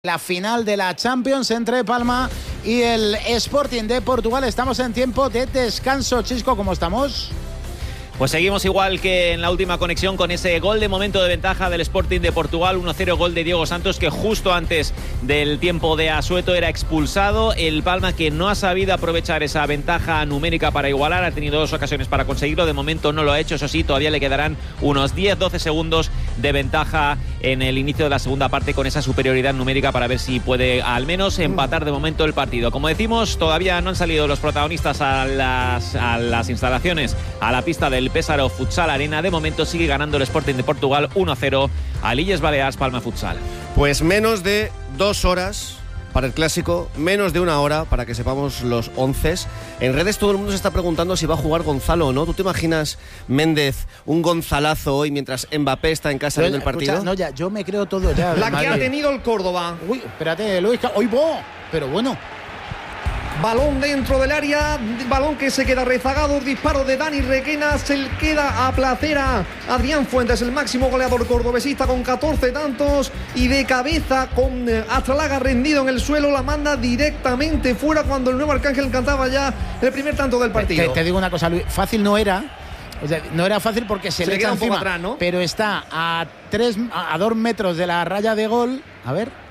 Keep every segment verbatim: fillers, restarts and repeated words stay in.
La final de la Champions entre Palma y el Sporting de Portugal. Estamos en tiempo de descanso. Chisco, ¿cómo estamos? Pues seguimos igual que en la última conexión con ese gol de momento de ventaja del Sporting de Portugal, uno cero, gol de Diego Santos, que justo antes del tiempo de asueto era expulsado. El Palma, que no ha sabido aprovechar esa ventaja numérica para igualar, ha tenido dos ocasiones para conseguirlo, de momento no lo ha hecho. Eso sí, todavía le quedarán unos diez doce segundos de ventaja en el inicio de la segunda parte con esa superioridad numérica para ver si puede al menos empatar de momento el partido. Como decimos, todavía no han salido los protagonistas a las, a las instalaciones, a la pista del Pesaro Futsal Arena. De momento sigue ganando el Sporting de Portugal uno cero al Illes Balears Palma Futsal. Pues menos de dos horas para el clásico, menos de una hora para que sepamos los once. En redes todo el mundo se está preguntando si va a jugar Gonzalo o no. ¿Tú te imaginas, Méndez, un Gonzalazo hoy mientras Mbappé está en casa viendo el partido? Escucha, no, ya, yo me creo todo ya. La Madrid. Que ha tenido el Córdoba. Uy, espérate, Luis, hoy bo, pero bueno. Balón dentro del área, balón que se queda rezagado, disparo de Dani Requena, se le queda a placer a Adrián Fuentes, el máximo goleador cordobesista con catorce tantos, y de cabeza con Astralaga rendido en el suelo, la manda directamente fuera cuando el Nuevo Arcángel cantaba ya el primer tanto del partido. Te, te digo una cosa, Luis, fácil no era. O sea, no era fácil porque se, se le echa encima, atrás, ¿no? Pero está a tres, a dos metros de la raya de gol. A ver.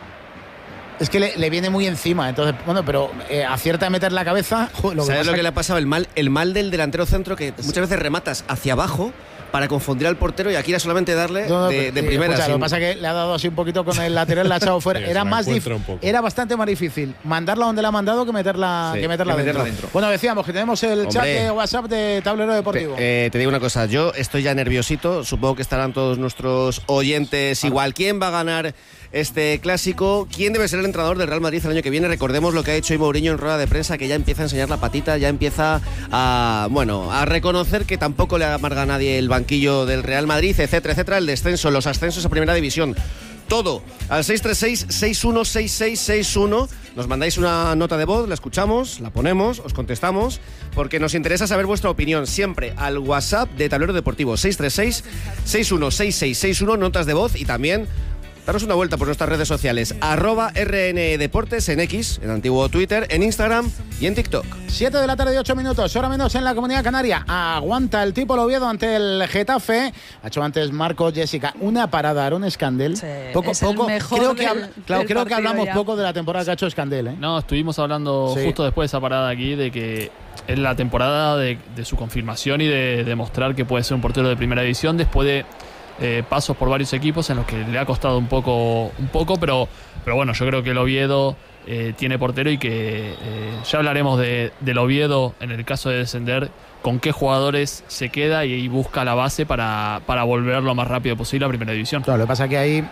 Es que le, le viene muy encima, entonces, bueno, pero eh, acierta a meter la cabeza. Joder, lo ¿Sabes que lo que le ha pasado? El mal, el mal del delantero centro, que muchas veces rematas hacia abajo para confundir al portero y aquí era solamente darle no, no, de, de primera. Escucha, sin... Lo que pasa es que le ha dado así un poquito con el lateral, la ha echado fuera. Era más difícil, era bastante más difícil mandarla donde la ha mandado que meterla, sí, que meterla, que meterla dentro. dentro. Bueno, decíamos que tenemos el Hombre, chat de WhatsApp de Tablero Deportivo. Te, eh, te digo una cosa, yo estoy ya nerviosito, supongo que estarán todos nuestros oyentes igual. ¿Quién va a ganar este clásico? ¿Quién debe ser el entrenador del Real Madrid el año que viene? Recordemos lo que ha hecho hoy Mourinho en rueda de prensa, que ya empieza a enseñar la patita, ya empieza a, bueno, a reconocer que tampoco le amarga a nadie el banquillo del Real Madrid, etcétera, etcétera, el descenso, los ascensos a Primera División. Todo al seis tres seis, seis uno seis seis seis uno. Nos mandáis una nota de voz, la escuchamos, la ponemos, os contestamos, porque nos interesa saber vuestra opinión. Siempre al WhatsApp de Tablero Deportivo, seis tres seis, seis uno seis seis seis uno, notas de voz, y también daros una vuelta por nuestras redes sociales, arroba R N Deportes en X, en antiguo Twitter, en Instagram y en TikTok. siete de la tarde y ocho minutos, hora menos en la Comunidad Canaria. Aguanta el tipo Oviedo ante el Getafe. Ha hecho antes Marco, Jessica, una parada, Aaron Escandel. Sí, poco, es poco. El mejor creo que, del, habla, claro, del creo que hablamos ya. poco de la temporada que ha hecho Escandel, ¿eh? No, estuvimos hablando sí. justo después de esa parada aquí de que es la temporada de, de su confirmación y de demostrar que puede ser un portero de primera división después de Eh, pasos por varios equipos en los que le ha costado un poco, un poco pero, pero bueno, yo creo que el Oviedo eh, tiene portero y que eh, ya hablaremos de, del Oviedo en el caso de descender, con qué jugadores se queda y, y busca la base para, para volver lo más rápido posible a Primera División. Claro, lo que pasa es que ahí,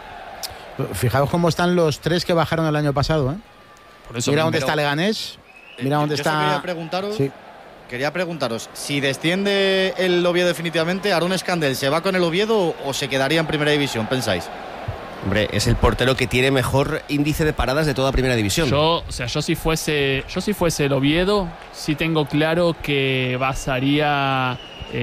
fijaos cómo están los tres que bajaron el año pasado, ¿eh? Por eso mira dónde pero, está Leganés, mira eh, dónde yo está... Quería preguntaros... Sí. Quería preguntaros, si desciende el Oviedo definitivamente, ¿Aaron Escandel se va con el Oviedo o se quedaría en Primera División, pensáis? Hombre, es el portero que tiene mejor índice de paradas de toda Primera División. Yo, o sea, yo si fuese, yo si fuese el Oviedo, sí tengo claro que basaría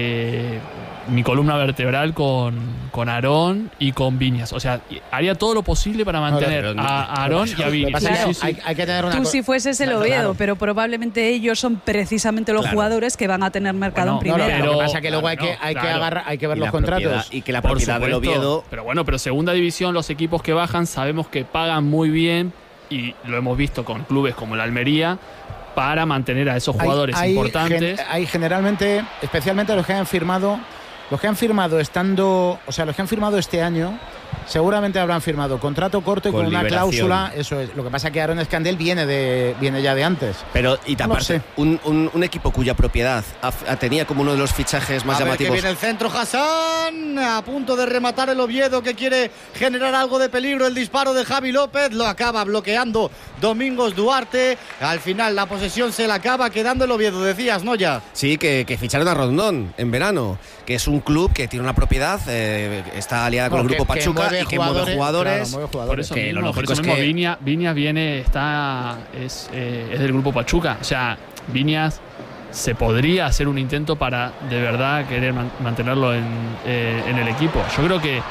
eh, mi columna vertebral con, con Aarón y con Viñas. O sea, haría todo lo posible para mantener no, a, a Aarón y a Viñas. Claro, sí, sí. Hay, hay que tener una Tú co- si fueses el Oviedo, claro. Pero probablemente ellos son precisamente los claro. jugadores que van a tener mercado bueno, en primera. No, no, pero, lo que pasa es que luego hay que, hay claro, que, agarrar, hay que ver y los contratos. Y que la Por propiedad del supuesto, Oviedo... Pero bueno, pero segunda división, los equipos que bajan sabemos que pagan muy bien, y lo hemos visto con clubes como el Almería, para mantener a esos jugadores hay, hay importantes. Gen, hay generalmente, especialmente los que han firmado, los que han firmado estando, o sea, los que han firmado este año, seguramente habrán firmado contrato corto y con, con una cláusula. Eso es. Lo que pasa es que Aaron Escandel viene de viene ya de antes. Pero y no aparte, un, un, un equipo cuya propiedad ha, tenía como uno de los fichajes más a llamativos. Ver que viene el centro, Hassan, a punto de rematar el Oviedo, que quiere generar algo de peligro. El disparo de Javi López lo acaba bloqueando Domingos Duarte. Al final la posesión se la acaba quedando el Oviedo, decías, ¿no? Ya. Sí, que, que ficharon a Rondón en verano, que es un club que tiene una propiedad, eh, está aliada con no, el grupo que, Pachuca que y que mueve jugadores. Claro, mueve jugadores. Por eso que mismo, lo por eso es mismo que... Viña, Viñas viene, está, es, eh, es del grupo Pachuca. O sea, Viñas se podría hacer un intento para de verdad querer man- mantenerlo en, eh, en el equipo. Yo creo que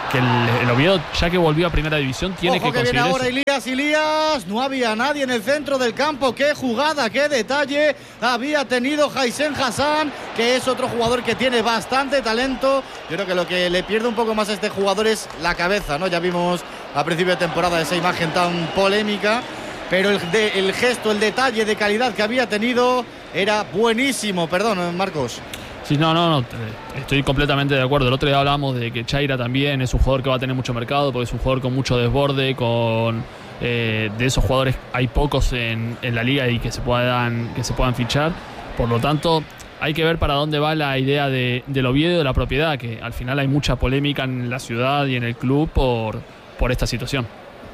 que el, el Oviedo, ya que volvió a primera división, tiene Ojo que que conseguir viene ahora eso. Elías, Elías, no había nadie en el centro del campo. Qué jugada, qué detalle había tenido Jaisen Hassan, que es otro jugador que tiene bastante talento. Yo creo que lo que le pierde un poco más a este jugador es la cabeza, ¿no? Ya vimos a principio de temporada esa imagen tan polémica, pero el, de, el gesto, el detalle de calidad que había tenido era buenísimo. Perdón, Marcos. Sí, no, no, no, estoy completamente de acuerdo. El otro día hablamos de que Chaira también es un jugador que va a tener mucho mercado, porque es un jugador con mucho desborde, con eh, de esos jugadores hay pocos en, en la liga y que se puedan que se puedan fichar. Por lo tanto, hay que ver para dónde va la idea de, del Oviedo, de la propiedad, que al final hay mucha polémica en la ciudad y en el club por, por esta situación.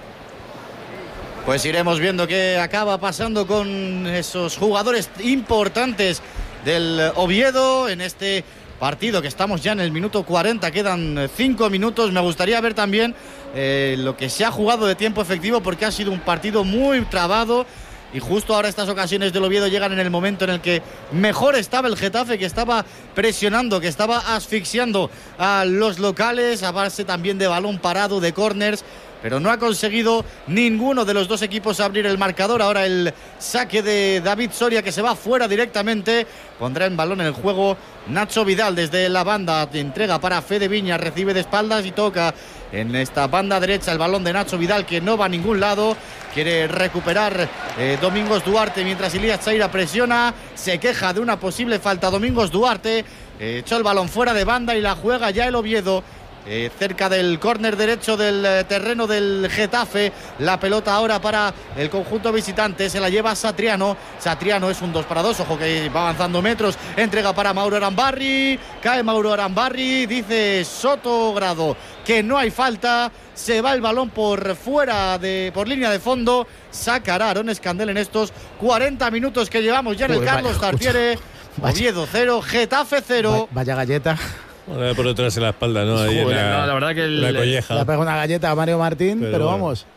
Pues iremos viendo qué acaba pasando con esos jugadores importantes del Oviedo en este partido, que estamos ya en el minuto cuarenta, quedan cinco minutos. Me gustaría ver también eh, lo que se ha jugado de tiempo efectivo, porque ha sido un partido muy trabado y justo ahora estas ocasiones del Oviedo llegan en el momento en el que mejor estaba el Getafe, que estaba presionando, que estaba asfixiando a los locales a base también de balón parado, de córners, pero no ha conseguido ninguno de los dos equipos abrir el marcador. Ahora el saque de David Soria, que se va fuera directamente. Pondrá en balón en el juego Nacho Vidal desde la banda. Entrega para Fede Viñas, recibe de espaldas y toca en esta banda derecha el balón de Nacho Vidal, que no va a ningún lado. Quiere recuperar eh, Domingos Duarte, mientras Elías Chaira presiona. Se queja de una posible falta Domingos Duarte. Eh, echó el balón fuera de banda y la juega ya el Oviedo. Eh, cerca del córner derecho del eh, terreno del Getafe. La pelota ahora para el conjunto visitante, se la lleva Satriano. Satriano es un dos para dos, ojo que va avanzando metros. Entrega para Mauro Arambarri, cae Mauro Arambarri, dice Sotogrado que no hay falta. Se va el balón por fuera de, por línea de fondo. Sacará Aaron Escandel en estos cuarenta minutos que llevamos ya en el Carlos Tartiere. Oviedo cero, Getafe cero. Vaya galleta. Bueno, por detrás en la espalda, ¿no? Ahí Joder, en la, no, la verdad que el, la colleja. Le ha pegado una galleta a Mario Martín, pero, pero bueno. vamos.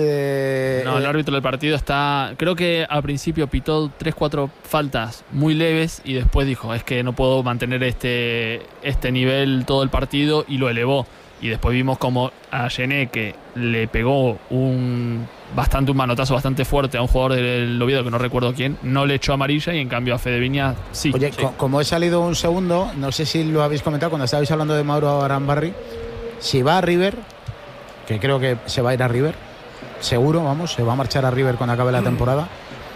Eh, no, el árbitro del partido está... Creo que al principio pitó tres cuatro faltas muy leves y después dijo, es que no puedo mantener este, este nivel todo el partido, y lo elevó. Y después vimos como a Gené, que le pegó un bastante un manotazo bastante fuerte a un jugador del Oviedo, que no recuerdo quién, no le echó amarilla, y en cambio a Fede Viñas sí. Oye, sí. como he salido un segundo, no sé si lo habéis comentado cuando estabais hablando de Mauro Arambarri, si va a River, que creo que se va a ir a River, seguro, vamos, se va a marchar a River cuando acabe la temporada.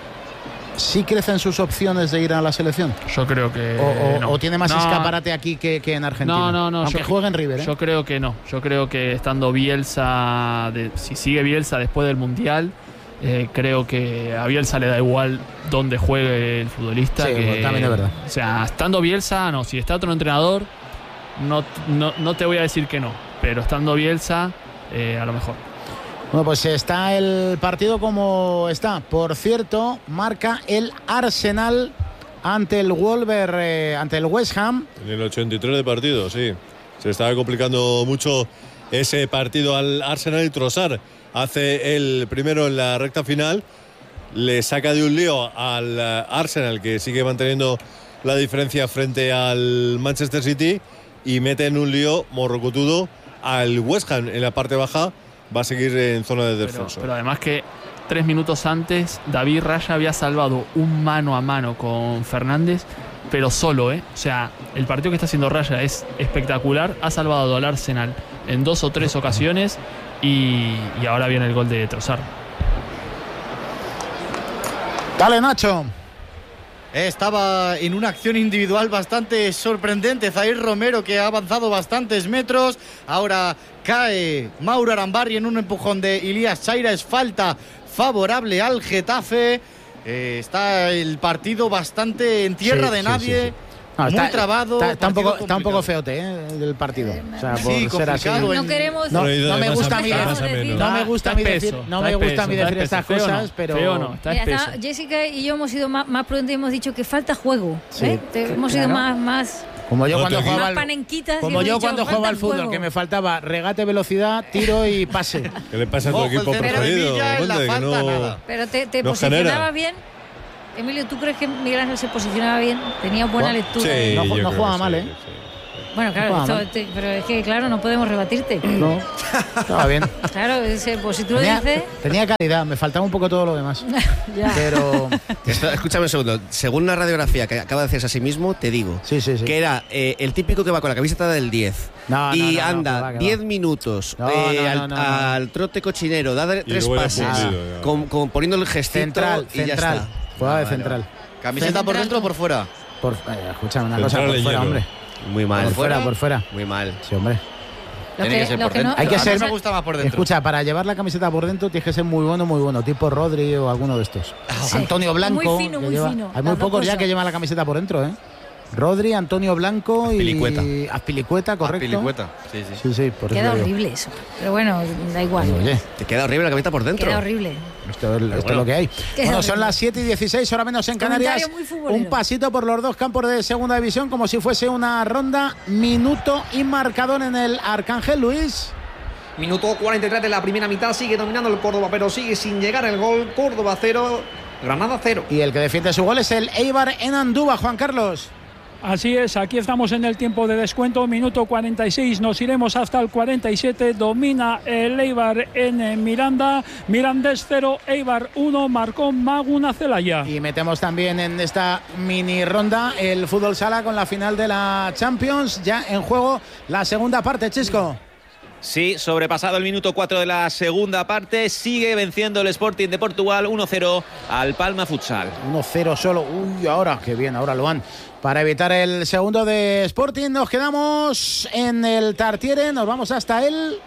¿Sí crecen sus opciones de ir a la selección? Yo creo que ¿O, o, no. o tiene más no, escaparate aquí que, que en Argentina? No, no, no. Aunque yo, juegue en River, ¿eh? Yo creo que no. Yo creo que estando Bielsa, de, si sigue Bielsa después del Mundial, eh, creo que a Bielsa le da igual dónde juegue el futbolista. Sí, que, también es verdad. O sea, estando Bielsa, no. Si está otro entrenador, no, no, no te voy a decir que no. Pero estando Bielsa, eh, a lo mejor. Bueno, pues está el partido como está. Por cierto, marca el Arsenal ante el Wolver, eh, ante el West Ham. En el ochenta y tres de partido, sí. Se estaba complicando mucho ese partido al Arsenal, y Trossard hace el primero en la recta final. Le saca de un lío al Arsenal, que sigue manteniendo la diferencia frente al Manchester City, y mete en un lío morrocotudo al West Ham en la parte baja. Va a seguir en zona de descenso. Pero, pero además que tres minutos antes David Raya había salvado un mano a mano con Fernández, pero solo, ¿eh? O sea, el partido que está haciendo Raya es espectacular. Ha salvado al Arsenal en dos o tres ocasiones, y, y ahora viene el gol de Trossard. Dale, Nacho. Estaba en una acción individual bastante sorprendente Zair Romero, que ha avanzado bastantes metros. Ahora cae Mauro Arambarri en un empujón de Elías Chaira. Es falta favorable al Getafe. Eh, está el partido bastante en tierra sí, de nadie. Sí, sí, sí. No, muy está, trabado. Está, está, un poco, está un poco feote, ¿eh? El partido. O sea, por sí, ser así. No queremos. No, no me gusta a mí decir. No me gusta a mí decir, no me gusta a mí decir estas cosas, pero. Feo no, está Mira, está, Jessica y yo hemos sido más, más prudentes y hemos dicho que falta juego. Sí, ¿eh? Te, hemos sido claro. más, más. Como yo no, cuando jugaba al, como yo cuando jugaba al fútbol, juego. Que me faltaba regate, velocidad, tiro y pase. ¿Qué le pasa a tu Ojo, equipo preferido? No no, pero te, te no posicionaba genera. bien. Emilio, ¿tú crees que Miguel Ángel se posicionaba bien? Tenía buena lectura. Sí, no no jugaba sí, mal, ¿eh? Sí, sí. Bueno, claro, Bueno, esto, te, pero es que, claro, no podemos rebatirte. No, estaba bien. Claro, ese, pues si tú tenía, lo dices... Tenía calidad, me faltaba un poco todo lo demás. Ya. Pero... Esto, escúchame un segundo. Según una radiografía que acaba de hacerse a sí mismo, te digo sí, sí, sí. que era eh, el típico que va con la camiseta del diez no, y no, no, anda no, diez minutos no, eh, no, al, no, no, no. al trote cochinero, da tres pases, fundido, con, con, poniendo el gestito Central, y ya central. está. Jugaba de Vale, central. ¿Camiseta Central. por dentro o por fuera? Por, eh, escúchame una Central cosa, por de fuera, hielo. hombre. Muy mal. Por fuera, por fuera. Muy mal. Sí, hombre. Lo Tiene que, que ser lo por que no, dentro. Hay que A mí ser- me gusta más por dentro. Escucha, para llevar la camiseta por dentro tienes que ser muy bueno, muy bueno, tipo Rodri o alguno de estos. Sí. Antonio Blanco. Muy fino, que muy lleva- fino, Hay muy las dos pocos ya cosas. que llevan la camiseta por dentro, ¿eh? Rodri, Antonio Blanco Azpilicueta. y Azpilicueta, correcto. Azpilicueta, sí, sí. Sí, sí, por eso Queda digo. horrible eso. Pero bueno, da igual. Digo, oye, Te queda horrible la camiseta por dentro. Queda horrible. esto, es- esto es bueno. lo que hay. Bueno, son horrible. las siete y dieciséis, ahora menos en Comentario Canarias. muy futbolero. Un pasito por los dos campos de segunda división, como si fuese una ronda. Minuto y marcador en el Arcángel Luis. Minuto cuarenta y tres de la primera mitad, sigue dominando el Córdoba, pero sigue sin llegar el gol. Córdoba cero, Granada cero. Y el que defiende su gol es el Eibar en Andúba, Juan Carlos. Así es, aquí estamos en el tiempo de descuento, minuto cuarenta y seis, nos iremos hasta el cuarenta y siete, domina el Eibar en Miranda, Mirandés cero, Eibar uno, marcó Maguna Celaya. Y metemos también en esta mini ronda el fútbol sala con la final de la Champions, ya en juego la segunda parte, Chisco. Sí, sobrepasado el minuto cuatro de la segunda parte, sigue venciendo el Sporting de Portugal uno cero al Palma Futsal. uno cero solo, uy, ahora, qué bien, ahora lo han. Para evitar el segundo de Sporting, nos quedamos en el Tartiere, nos vamos hasta el...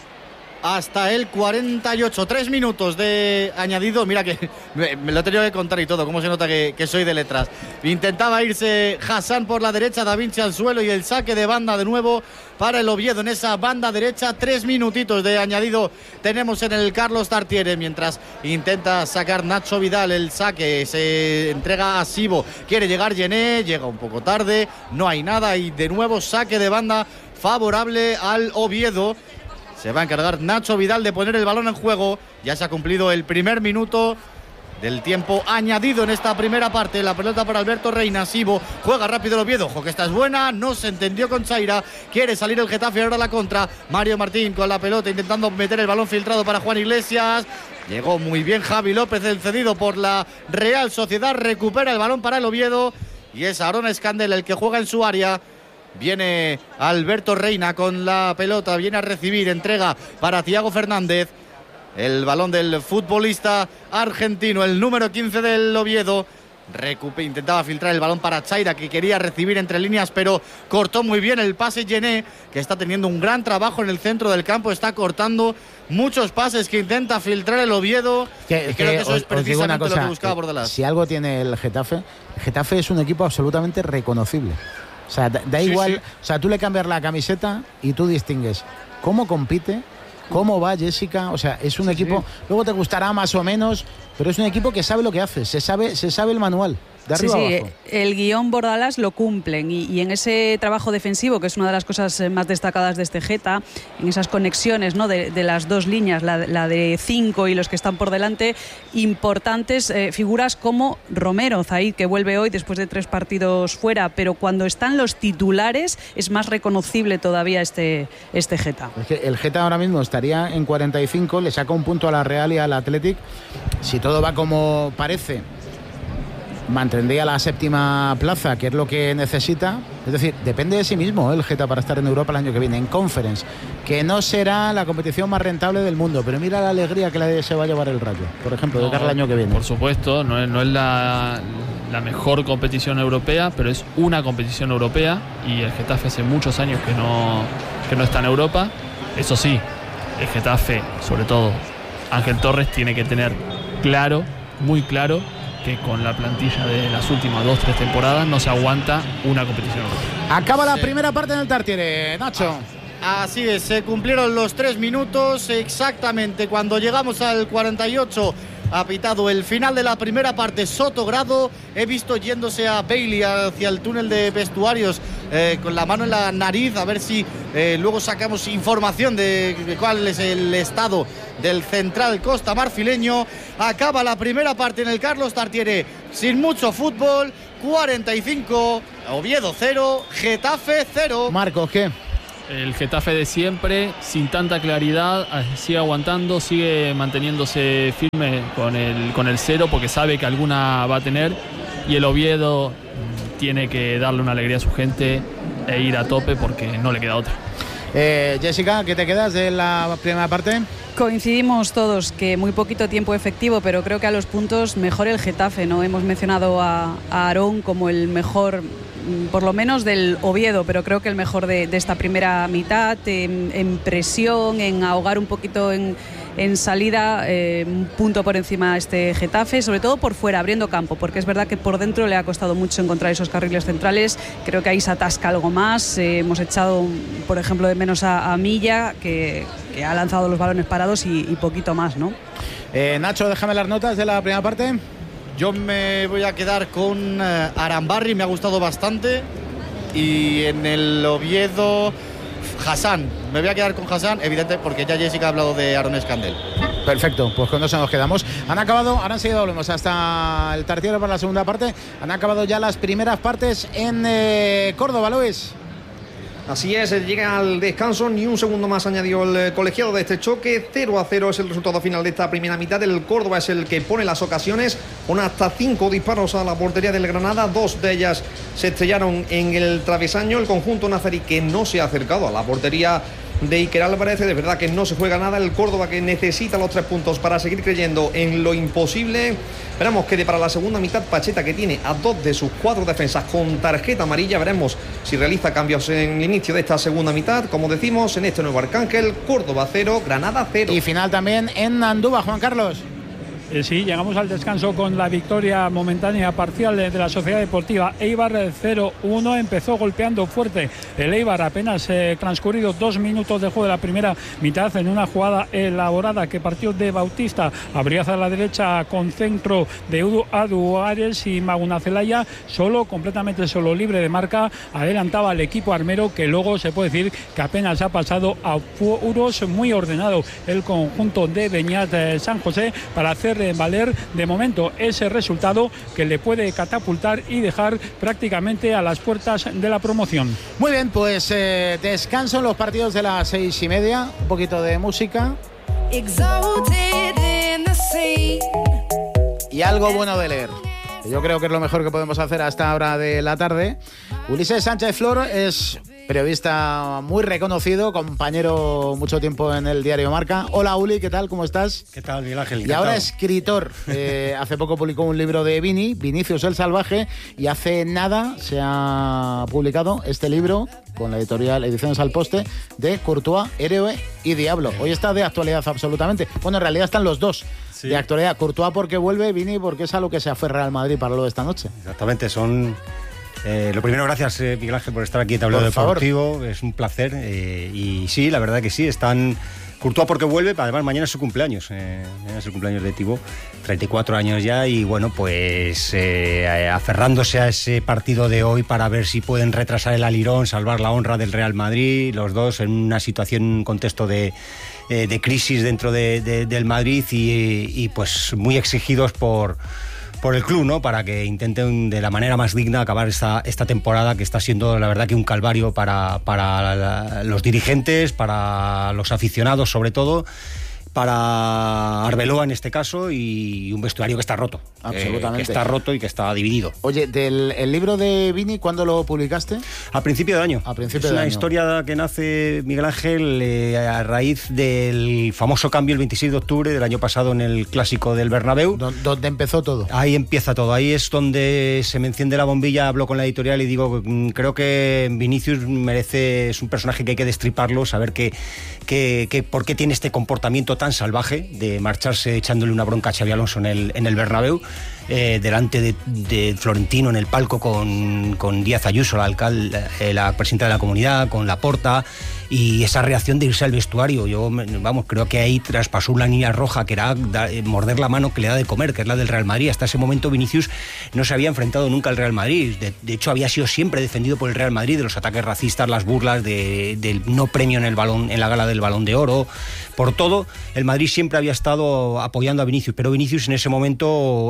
Hasta el cuarenta y ocho, tres minutos de añadido. Mira que me, me lo he tenido que contar y todo, cómo se nota que, que soy de letras. Intentaba irse Hassan por la derecha, Da Vinci al suelo y el saque de banda de nuevo para el Oviedo en esa banda derecha. Tres minutitos de añadido tenemos en el Carlos Tartiere, mientras intenta sacar Nacho Vidal el saque, se entrega a Sibo, quiere llegar Yené, llega un poco tarde, no hay nada y de nuevo saque de banda favorable al Oviedo. Se va a encargar Nacho Vidal de poner el balón en juego. Ya se ha cumplido el primer minuto del tiempo añadido en esta primera parte. La pelota para Alberto Reina. Sibo juega rápido el Oviedo. Ojo que esta es buena. No se entendió con Chaira. Quiere salir el Getafe ahora la contra. Mario Martín con la pelota intentando meter el balón filtrado para Juan Iglesias. Llegó muy bien Javi López, el cedido por la Real Sociedad. Recupera el balón para el Oviedo. Y es Aaron Escandel el que juega en su área. Viene Alberto Reina con la pelota, viene a recibir, entrega para Thiago Fernández. El balón del futbolista argentino, el número quince del Oviedo. Recupe, intentaba filtrar el balón para Chaira, que quería recibir entre líneas, pero cortó muy bien el pase Yené, que está teniendo un gran trabajo en el centro del campo, está cortando muchos pases que intenta filtrar el Oviedo. Que, y creo que que eso os, es os digo precisamente una cosa, lo que buscaba Bordalás. si algo tiene el Getafe, el Getafe es un equipo absolutamente reconocible. O sea, da, da Sí, igual, sí. o sea, tú le cambias la camiseta y tú distingues cómo compite, cómo va Jessica, o sea, es un Sí, equipo, sí. luego te gustará más o menos, pero es un equipo que sabe lo que hace, se sabe, se sabe el manual. De Sí, arriba sí, abajo. el guión Bordalás lo cumplen y, y en ese trabajo defensivo, que es una de las cosas más destacadas de este Geta, en esas conexiones, ¿no?, de, de las dos líneas, la, la de cinco y los que están por delante, importantes eh, figuras como Romero, Zaid, que vuelve hoy después de tres partidos fuera, pero cuando están los titulares es más reconocible todavía este, este Geta. Es que el Geta ahora mismo estaría en cuarenta y cinco, le saca un punto a la Real y al Athletic. Si todo va como parece, mantendría la séptima plaza, que es lo que necesita. Es decir, depende de sí mismo, ¿eh?, el Geta para estar en Europa el año que viene, en Conference, que no será la competición más rentable del mundo, pero mira la alegría que le, se va a llevar el Rayo, por ejemplo, de No, cara al año que viene. Por supuesto, no es, no es la, la mejor competición europea, pero es una competición europea y el Getafe hace muchos años que no, que no está en Europa. Eso sí, el Getafe, sobre todo Ángel Torres, tiene que tener claro, muy claro, que con la plantilla de las últimas dos, tres temporadas no se aguanta una competición europea. Acaba la Sí. primera parte en el Tartiere, Nacho. Así es, se cumplieron los tres minutos exactamente cuando llegamos al cuarenta y ocho. Ha pitado el final de la primera parte Sotogrado. He visto yéndose a Bailey hacia el túnel de vestuarios eh, con la mano en la nariz, a ver si eh, luego sacamos información de, de cuál es el estado del central costa marfileño. Acaba la primera parte en el Carlos Tartiere sin mucho fútbol. cuarenta y cinco. Oviedo cero, Getafe cero. Marcos, ¿qué? El Getafe de siempre, sin tanta claridad, sigue aguantando, sigue manteniéndose firme con el, con el cero porque sabe que alguna va a tener, y el Oviedo tiene que darle una alegría a su gente e ir a tope porque no le queda otra. Eh, Jessica, ¿qué te quedas de la primera parte? Coincidimos todos que muy poquito tiempo efectivo, pero creo que a los puntos mejor el Getafe, ¿no? Hemos mencionado a, a Aarón como el mejor, por lo menos del Oviedo, pero creo que el mejor de, de esta primera mitad, en, en presión, en ahogar un poquito en, en salida, eh, un punto por encima este Getafe, sobre todo por fuera, abriendo campo, porque es verdad que por dentro le ha costado mucho encontrar esos carriles centrales. Creo que ahí se atasca algo más. Eh, hemos echado, por ejemplo, de menos a, a Milla, que, que ha lanzado los balones parados y, y poquito más, ¿no? Eh, Nacho, déjame las notas de la primera parte. Yo me voy a quedar con uh, Arambarri, me ha gustado bastante. Y en el Oviedo, Hassan. Me voy a quedar con Hassan, evidente, porque ya Jessica ha hablado de Aaron Escandel. Perfecto, pues con eso nos quedamos. Han acabado, ahora enseguida volvemos hasta el tartiero para la segunda parte. Han acabado ya las primeras partes en eh, Córdoba, Luis. Así es, llega al descanso, ni un segundo más añadió el colegiado de este choque. Cero a cero es el resultado final de esta primera mitad. El Córdoba es el que pone las ocasiones, con hasta cinco disparos a la portería del Granada. Dos de ellas se estrellaron en el travesaño. El conjunto nazarí, que no se ha acercado a la portería de Iker Álvarez, de verdad que no se juega nada. El Córdoba, que necesita los tres puntos para seguir creyendo en lo imposible. Esperamos que de para la segunda mitad Pacheta, que tiene a dos de sus cuatro defensas con tarjeta amarilla, veremos si realiza cambios en el inicio de esta segunda mitad. Como decimos, en este nuevo Arcángel, Córdoba cero, Granada cero. Y final también en Andúba, Juan Carlos. Eh, sí, llegamos al descanso con la victoria momentánea parcial de, de la Sociedad Deportiva Eibar cero uno. Empezó golpeando fuerte el Eibar apenas eh, transcurridos dos minutos de juego de la primera mitad, en una jugada elaborada que partió de Bautista, abría hacia la derecha con centro de Udu Aduares, y Maguna Zelaya, solo, completamente solo, libre de marca, adelantaba al equipo armero, que luego se puede decir que apenas ha pasado a puros. Muy ordenado el conjunto de Beñat eh, San José para hacer valer de momento ese resultado que le puede catapultar y dejar prácticamente a las puertas de la promoción. Muy bien, pues eh, descanso en los partidos de las seis y media, un poquito de música y algo bueno de leer. Yo creo que es lo mejor que podemos hacer a esta hora de la tarde. Ulises Sánchez Flor es periodista muy reconocido, compañero mucho tiempo en el diario Marca. Hola, Uli, ¿qué tal? ¿Cómo estás? ¿Qué tal, Miguel Ángel? Y ahora escritor. Eh, hace poco publicó un libro de Vini, Vinicius el Salvaje, y hace nada se ha publicado este libro con la editorial Ediciones al Poste de Courtois, Héroe y Diablo. Hoy está de actualidad absolutamente. Bueno, en realidad están los dos. Sí. De actualidad. Courtois porque vuelve, Vini porque es a lo que se aferra al Madrid para lo de esta noche. Exactamente, son... Eh, lo primero, gracias eh, Miguel Ángel por estar aquí en Tablero Deportivo, favor. Es un placer eh, y sí, la verdad que sí, están Courtois porque vuelve, además mañana es su cumpleaños, eh, mañana es el cumpleaños de Thibaut, treinta y cuatro años ya, y bueno, pues eh, aferrándose a ese partido de hoy para ver si pueden retrasar el alirón, salvar la honra del Real Madrid, los dos en una situación, un contexto de, eh, de crisis dentro de, de, del Madrid y, y pues muy exigidos por... por el club, ¿no? Para que intenten de la manera más digna acabar esta, esta temporada, que está siendo la verdad que un calvario para, para la, los dirigentes, para los aficionados sobre todo, para Arbeloa en este caso, y un vestuario que está roto. Absolutamente. Eh, que está roto y que está dividido. Oye, del el libro de Vini, ¿cuándo lo publicaste? A principio de año. A principio es de una año. historia que nace, Miguel Ángel, eh, a raíz del famoso cambio el veintiséis de octubre del año pasado en el Clásico del Bernabéu. ¿Dónde empezó todo? Ahí empieza todo. Ahí es donde se me enciende la bombilla. Hablo con la editorial y digo, creo que Vinicius merece, es un personaje que hay que destriparlo, saber que, que, que por qué tiene este comportamiento tan salvaje de marcharse echándole una bronca a Xabi Alonso en el, en el Bernabéu, eh, delante de, de Florentino en el palco con, con Díaz Ayuso, la alcalde, eh, la presidenta de la comunidad, con Laporta, y esa reacción de irse al vestuario. Yo, vamos, creo que ahí traspasó una línea roja que era da, morder la mano que le da de comer, que es la del Real Madrid. Hasta ese momento Vinicius no se había enfrentado nunca al Real Madrid. De, de hecho, había sido siempre defendido por el Real Madrid de los ataques racistas, las burlas, de, del no premio en el balón, en la gala del Balón de Oro. Por todo, el Madrid siempre había estado apoyando a Vinicius, pero Vinicius en ese momento explota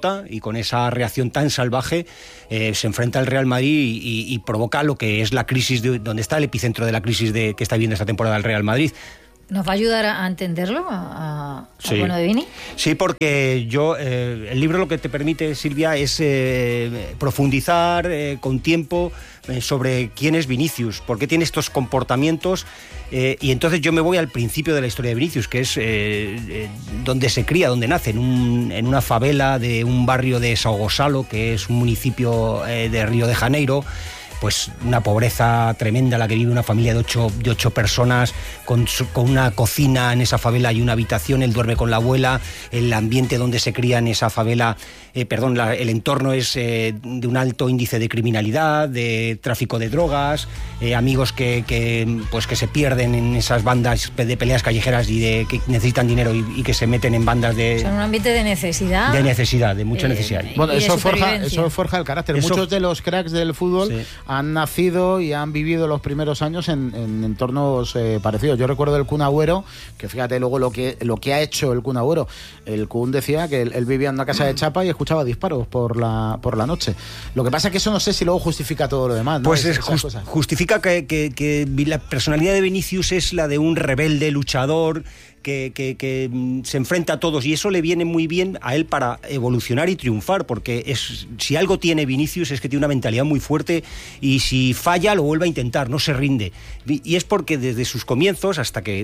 violenta y con esa reacción tan salvaje eh, se enfrenta al Real Madrid y, y, y provoca lo que es la crisis, de, donde está el epicentro de la crisis de, que está viviendo esta temporada el Real Madrid. ¿Nos va a ayudar a entenderlo, a, a sí. bueno de Vini? Sí, porque yo eh, el libro lo que te permite, Silvia, es eh, profundizar eh, con tiempo eh, sobre quién es Vinicius, por qué tiene estos comportamientos, eh, y entonces yo me voy al principio de la historia de Vinicius, que es eh, eh, donde se cría, donde nace, en, un, en una favela de un barrio de São Gonçalo, que es un municipio eh, de Río de Janeiro. Pues una pobreza tremenda la que vive una familia de ocho, de ocho personas, con, su, con una cocina en esa favela y una habitación. Él duerme con la abuela. El ambiente donde se cría en esa favela, eh, perdón, la, el entorno es eh, de un alto índice de criminalidad, de tráfico de drogas, eh, amigos que, que, pues que se pierden en esas bandas de peleas callejeras y de, que necesitan dinero y, y que se meten en bandas de... Son un ambiente de necesidad. De necesidad, de mucha eh, necesidad. Bueno, eso forja, eso forja el carácter. Eso, Muchos de los cracks del fútbol... Sí. han nacido y han vivido los primeros años en, en entornos eh, parecidos. Yo recuerdo el Kun Agüero, que fíjate luego lo que lo que ha hecho el Kun Agüero. El Kun decía que él, él vivía en una casa de chapa y escuchaba disparos por la por la noche. Lo que pasa es que eso no sé si luego justifica todo lo demás, ¿no? Pues es, es, just, justifica que, que, que la personalidad de Vinicius es la de un rebelde, luchador, Que, que, que se enfrenta a todos, y eso le viene muy bien a él para evolucionar y triunfar, porque es, si algo tiene Vinicius es que tiene una mentalidad muy fuerte, y si falla lo vuelve a intentar, no se rinde, y es porque desde sus comienzos hasta que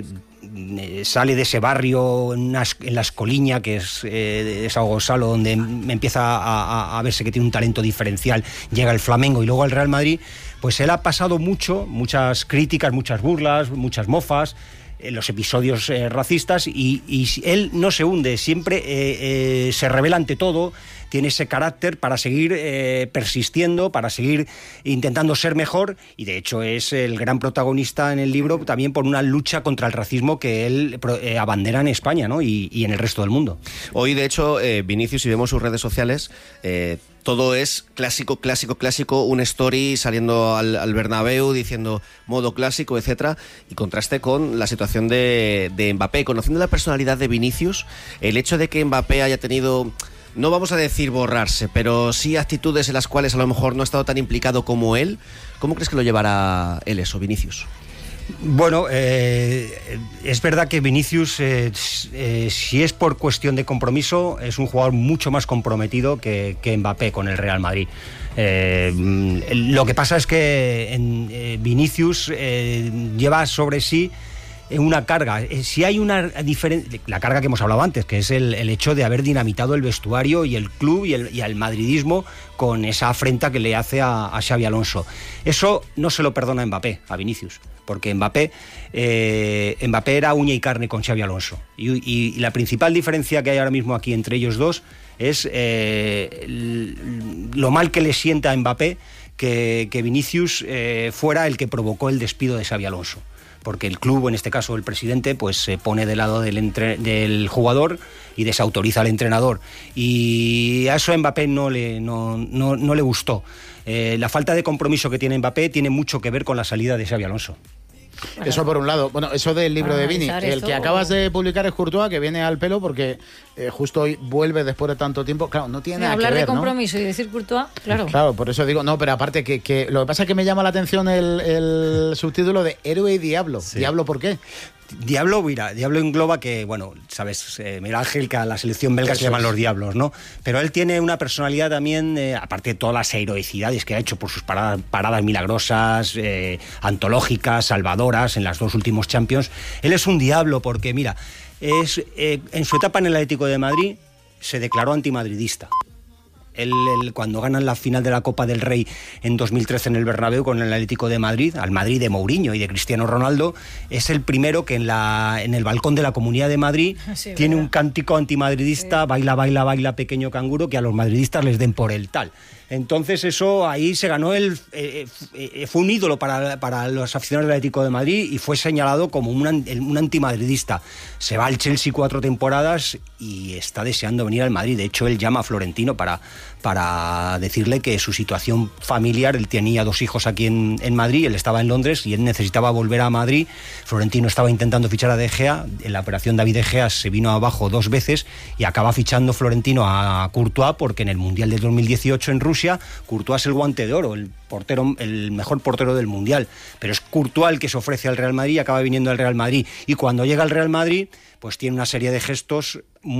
sale de ese barrio en, unas, en la Escoliña, que es eh, de São Gonçalo, donde empieza a, a, a verse que tiene un talento diferencial, llega al Flamengo y luego al Real Madrid, pues él ha pasado mucho, muchas críticas, muchas burlas, muchas mofas, los episodios eh, racistas, y, y él no se hunde, siempre eh, eh, se revela ante todo, tiene ese carácter para seguir eh, persistiendo, para seguir intentando ser mejor, y de hecho es el gran protagonista en el libro también por una lucha contra el racismo que él eh, abandera en España, ¿no? y, y en el resto del mundo. Hoy, de hecho, eh, Vinicius, si vemos sus redes sociales, eh, todo es clásico, clásico, clásico, un story saliendo al, al Bernabéu diciendo modo clásico, etcétera, y contraste con la situación de, de Mbappé. Conociendo la personalidad de Vinicius, el hecho de que Mbappé haya tenido, no vamos a decir borrarse, pero sí actitudes en las cuales a lo mejor no ha estado tan implicado como él, ¿cómo crees que lo llevará él eso, Vinicius? Bueno, eh, es verdad que Vinicius, eh, eh, si es por cuestión de compromiso, es un jugador mucho más comprometido que, que Mbappé con el Real Madrid. Eh, lo que pasa es que en, eh, Vinicius eh, lleva sobre sí una carga. Si hay una diferencia, la carga que hemos hablado antes, que es el, el hecho de haber dinamitado el vestuario y el club y el, y el madridismo con esa afrenta que le hace a, a Xabi Alonso. Eso no se lo perdona a Mbappé, a Vinicius, porque Mbappé, eh, Mbappé era uña y carne con Xabi Alonso. Y, y, y la principal diferencia que hay ahora mismo aquí entre ellos dos es eh, lo mal que le sienta a Mbappé que, que Vinicius eh, fuera el que provocó el despido de Xabi Alonso, porque el club, en este caso el presidente, pues se pone del lado del, entre, del jugador y desautoriza al entrenador. Y a eso a Mbappé no le, no, no, no le gustó. Eh, la falta de compromiso que tiene Mbappé tiene mucho que ver con la salida de Xabi Alonso. Bueno, eso por un lado. Bueno, eso del libro de Vini. El que acabas de publicar es Courtois, que viene al pelo porque eh, justo hoy vuelve después de tanto tiempo. Claro, no tiene nada hablar que ver, de compromiso, ¿no? Y decir Courtois, claro. Claro, por eso digo, no, pero aparte que, que lo que pasa es que me llama la atención el, el subtítulo de Héroe y Diablo. Sí. ¿Diablo por qué? Diablo, mira, Diablo engloba que, bueno, sabes, eh, Miguel Ángel, que a la selección belga Eso se llaman es. los Diablos, ¿no? Pero él tiene una personalidad también, eh, aparte de todas las heroicidades que ha hecho por sus paradas, paradas milagrosas, eh, antológicas, salvadoras en las dos últimos Champions. Él es un diablo porque, mira, es, eh, en su etapa en el Atlético de Madrid se declaró antimadridista. Él, él, cuando ganan la final de la Copa del Rey en dos mil trece en el Bernabéu con el Atlético de Madrid, al Madrid de Mourinho y de Cristiano Ronaldo, es el primero que en, la, en el balcón de la Comunidad de Madrid sí, tiene ¿verdad? un cántico antimadridista, sí. baila, baila, baila, pequeño canguro, que a los madridistas les den por el tal. Entonces eso ahí se ganó el eh, eh, fue un ídolo para, para los aficionados del Atlético de Madrid y fue señalado como un, un antimadridista. Se va al Chelsea cuatro temporadas y está deseando venir al Madrid. De hecho, él llama a Florentino para, para decirle que su situación familiar, él tenía dos hijos aquí en, en Madrid, él estaba en Londres y él necesitaba volver a Madrid. Florentino estaba intentando fichar a De Gea, en la operación David De Gea se vino abajo dos veces y acaba fichando Florentino a Courtois porque en el Mundial del dos mil dieciocho en Rusia Courtois es el guante de oro, el portero, el mejor portero del Mundial, pero es Courtois el que se ofrece al Real Madrid y acaba viniendo al Real Madrid, y cuando llega al Real Madrid pues tiene una serie de gestos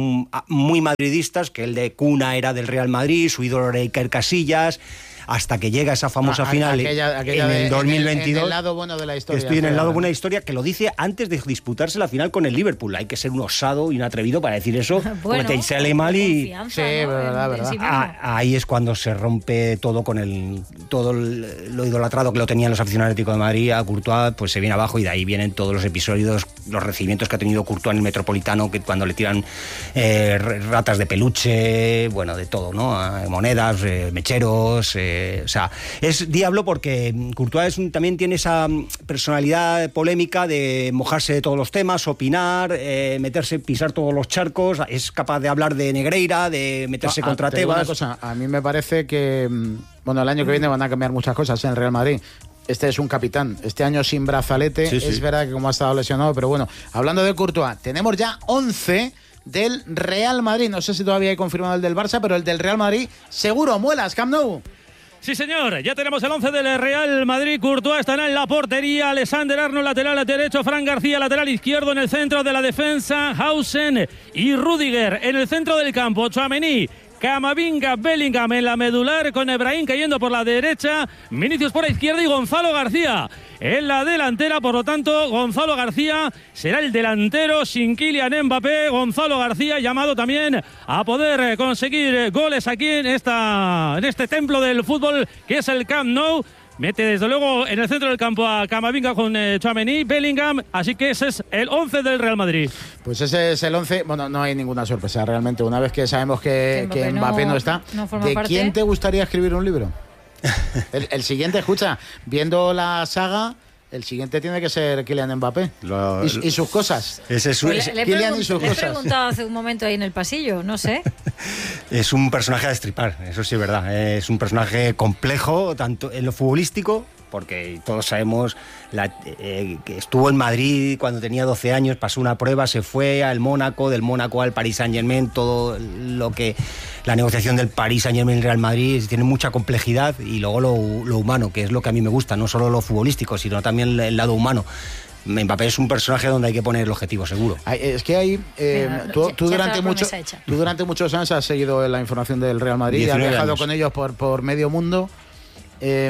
muy madridistas, que el de cuna era del Real Madrid, su ídolo era Iker Casillas, hasta que llega esa famosa ah, final aquella, aquella en el dos mil veintidós. En el, en el lado bueno de la historia. Estoy en el lado bueno de la historia, que lo dice antes de disputarse la final con el Liverpool. Hay que ser un osado y un atrevido para decir eso, bueno, porque te sale mal y... Sí, ¿no? verdad, verdad. Ah, ahí es cuando se rompe todo con el todo el, lo idolatrado que lo tenían los aficionados Atlético de Madrid. A Courtois pues se viene abajo y de ahí vienen todos los episodios, los recibimientos que ha tenido Courtois en el Metropolitano, que cuando le tiran eh, ratas de peluche, bueno, de todo, ¿no? Monedas, eh, mecheros, eh, o sea... Es diablo porque Courtois es un, también tiene esa personalidad polémica de mojarse de todos los temas, opinar, eh, meterse, pisar todos los charcos, es capaz de hablar de Negreira, de meterse no, contra te digo Tebas. Una cosa, a mí me parece que, bueno, el año que viene van a cambiar muchas cosas en el Real Madrid. Este es un capitán, este año sin brazalete, sí, sí. Es verdad que como ha estado lesionado, pero bueno, hablando de Courtois, tenemos ya once del Real Madrid, no sé si todavía hay confirmado el del Barça, pero el del Real Madrid seguro, muelas, Camp Nou. Sí, señor, ya tenemos el once del Real Madrid. Courtois estará en la portería, Alexander Arnold lateral derecho, Fran García lateral izquierdo, en el centro de la defensa Hausen y Rüdiger, en el centro del campo Tchouaméni, Camavinga, Bellingham en la medular, con Ebrahim cayendo por la derecha, Vinicius por la izquierda y Gonzalo García en la delantera. Por lo tanto, Gonzalo García será el delantero sin Kylian Mbappé. Gonzalo García llamado también a poder conseguir goles aquí en, esta, en este templo del fútbol que es el Camp Nou. Mete desde luego en el centro del campo a Camavinga con eh, Tchouaméni, Bellingham, así que ese es el once del Real Madrid. Pues ese es el once, bueno, no hay ninguna sorpresa realmente, una vez que sabemos que, que Mbappé no, no está. No ¿De parte? quién te gustaría escribir un libro? el, el siguiente, escucha, viendo la saga... El siguiente tiene que ser Kylian Mbappé. Lo, y, y sus cosas. Ese es un, pues le, Kylian le, y sus le cosas. he preguntado hace un momento ahí en el pasillo, no sé. Es un personaje a destripar, eso sí es verdad. Es un personaje complejo, tanto en lo futbolístico, porque todos sabemos la, eh, que estuvo en Madrid cuando tenía doce años, pasó una prueba, se fue al Mónaco, del Mónaco al Paris Saint-Germain, todo lo que... La negociación del Paris Saint-Germain y Real Madrid tiene mucha complejidad, y luego lo, lo humano, que es lo que a mí me gusta, no solo lo futbolístico, sino también el lado humano. Mbappé es un personaje donde hay que poner el objetivo seguro. Es que hay eh, Mira, tú, tú, durante mucho, tú durante muchos años has seguido la información del Real Madrid, has viajado años. con ellos por, por medio mundo. Eh,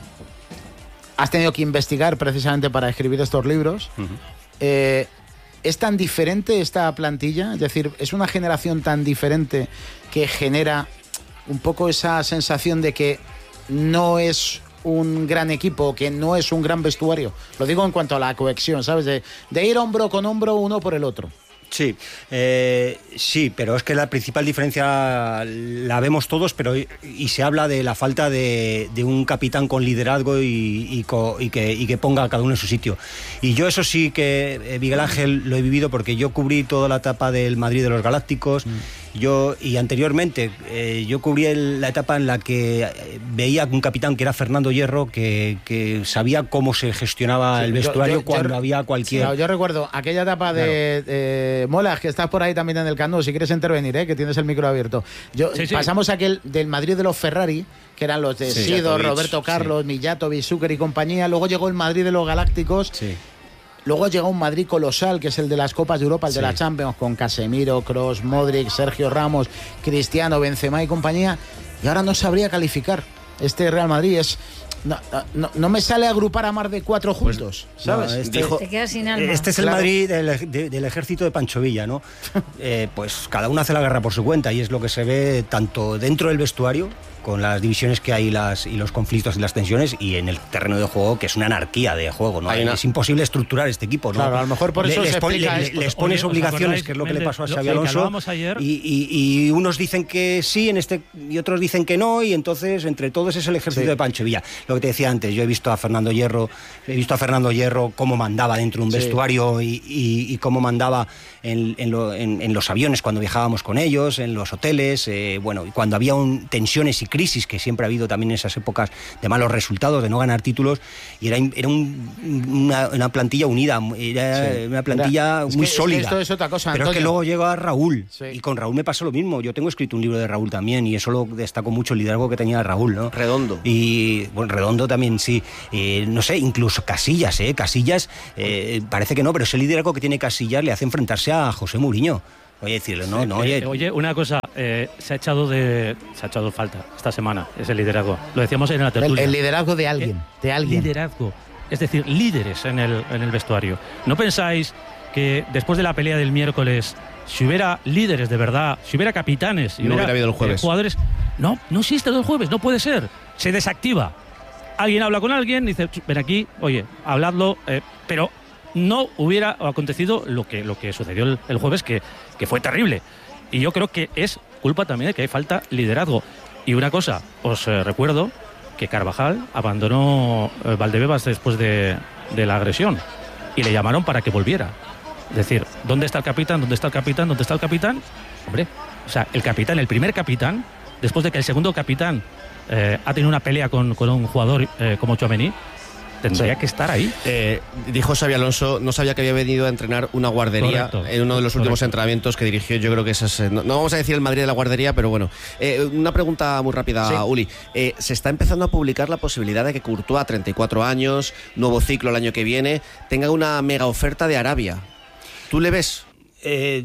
has tenido que investigar precisamente para escribir estos libros. Uh-huh. eh, ¿Es tan diferente esta plantilla? Es decir, ¿es una generación tan diferente que genera un poco esa sensación de que no es un gran equipo, que no es un gran vestuario? Lo digo en cuanto a la cohesión, ¿sabes? De, de ir hombro con hombro uno por el otro. Sí, eh, sí, pero es que la principal diferencia la vemos todos, pero y, y se habla de la falta de, de un capitán con liderazgo y, y, co, y, que, y que ponga a cada uno en su sitio. Y yo eso sí que, eh, Miguel Ángel, lo he vivido porque yo cubrí toda la etapa del Madrid de los Galácticos. Mm. Yo, y anteriormente, eh, yo cubrí el, la etapa en la que veía un capitán que era Fernando Hierro, que, que sabía cómo se gestionaba sí, el vestuario yo, yo, cuando yo, había cualquier... Sí, yo recuerdo aquella etapa de... Claro. de Molas, que estás por ahí también en el Camp Nou, si quieres intervenir, ¿eh? Que tienes el micro abierto. Yo, sí, sí. Pasamos aquel del Madrid de los Ferrari, que eran los de sí, Sido, Roberto Carlos, sí. Mijatovic, Zúcar y compañía. Luego llegó el Madrid de los Galácticos. Sí. Luego llegó un Madrid colosal, que es el de las Copas de Europa, el sí. de la Champions, con Casemiro, Kroos, Modric, Sergio Ramos, Cristiano, Benzema y compañía. Y ahora no sabría calificar. Este Real Madrid es... No, no, no me sale agrupar a más de cuatro juntos, pues, ¿sabes? No, este, Dijo, te quedas sin alma. Este es el claro. Madrid del, de, del ejército de Pancho Villa, ¿no? eh, pues cada uno hace la guerra por su cuenta y es lo que se ve tanto dentro del vestuario, con las divisiones que hay las, y los conflictos y las tensiones, y en el terreno de juego, que es una anarquía de juego, ¿no? Una... Es imposible estructurar este equipo, ¿no? Claro, a lo mejor por eso le, se les, pon, le, esto. les pones Oye, obligaciones, que es lo que le pasó a Xabi Alonso, ayer. Y, y, y unos dicen que sí en este y otros dicen que no, y entonces entre todos es el ejército sí. de Pancho Villa. Lo que te decía antes, yo he visto a Fernando Hierro, he visto a Fernando Hierro cómo mandaba dentro de un vestuario sí. y, y, y cómo mandaba en, en, lo, en, en los aviones cuando viajábamos con ellos, en los hoteles, eh, bueno, y cuando había un, tensiones y crisis, que siempre ha habido también en esas épocas de malos resultados, de no ganar títulos, y era, era un, una, una plantilla unida, era sí. una plantilla era, muy es que, sólida. Es que esto es otra cosa, pero Antonio. es que luego llegó a Raúl, sí. y con Raúl me pasó lo mismo. Yo tengo escrito un libro de Raúl también, y eso lo destacó mucho el liderazgo que tenía Raúl, ¿no? Redondo. Y, bueno, Redondo también, sí. Eh, no sé, incluso Casillas, ¿eh? Casillas, eh, parece que no, pero ese liderazgo que tiene Casillas le hace enfrentarse a José Mourinho. Oye, decirle, no, no, oye. Eh, oye, una cosa, eh, se ha echado de se ha echado falta esta semana, ese liderazgo. Lo decíamos en la tertulia. El, el liderazgo de alguien, eh, de alguien. Liderazgo, es decir, líderes en el, en el vestuario. ¿No pensáis que después de la pelea del miércoles, si hubiera líderes de verdad, si hubiera capitanes, si no hubiera, hubiera habido el jueves. Eh, jugadores, no, no existe el jueves, no puede ser. Se desactiva. Alguien habla con alguien, dice, ven aquí, oye, habladlo, eh, pero no hubiera acontecido lo que, lo que sucedió el, el jueves, que, que fue terrible. Y yo creo que es culpa también de que hay falta liderazgo. Y una cosa, os eh, recuerdo que Carvajal abandonó eh, Valdebebas después de, de la agresión y le llamaron para que volviera. Es decir, ¿dónde está el capitán? ¿Dónde está el capitán? ¿Dónde está el capitán? Hombre, o sea, el capitán, el primer capitán, después de que el segundo capitán eh, ha tenido una pelea con, con un jugador eh, como Tchouaméni, tendría sí. que estar ahí. Eh, dijo Xabi Alonso, no sabía que había venido a entrenar una guardería correcto, en uno de los últimos correcto. entrenamientos que dirigió. Yo creo que esas, no, no vamos a decir el Madrid de la guardería, pero bueno. Eh, una pregunta muy rápida, sí. Uli. Eh, se está empezando a publicar la posibilidad de que Courtois, treinta y cuatro años, nuevo ciclo el año que viene, tenga una mega oferta de Arabia. ¿Tú le ves? Eh,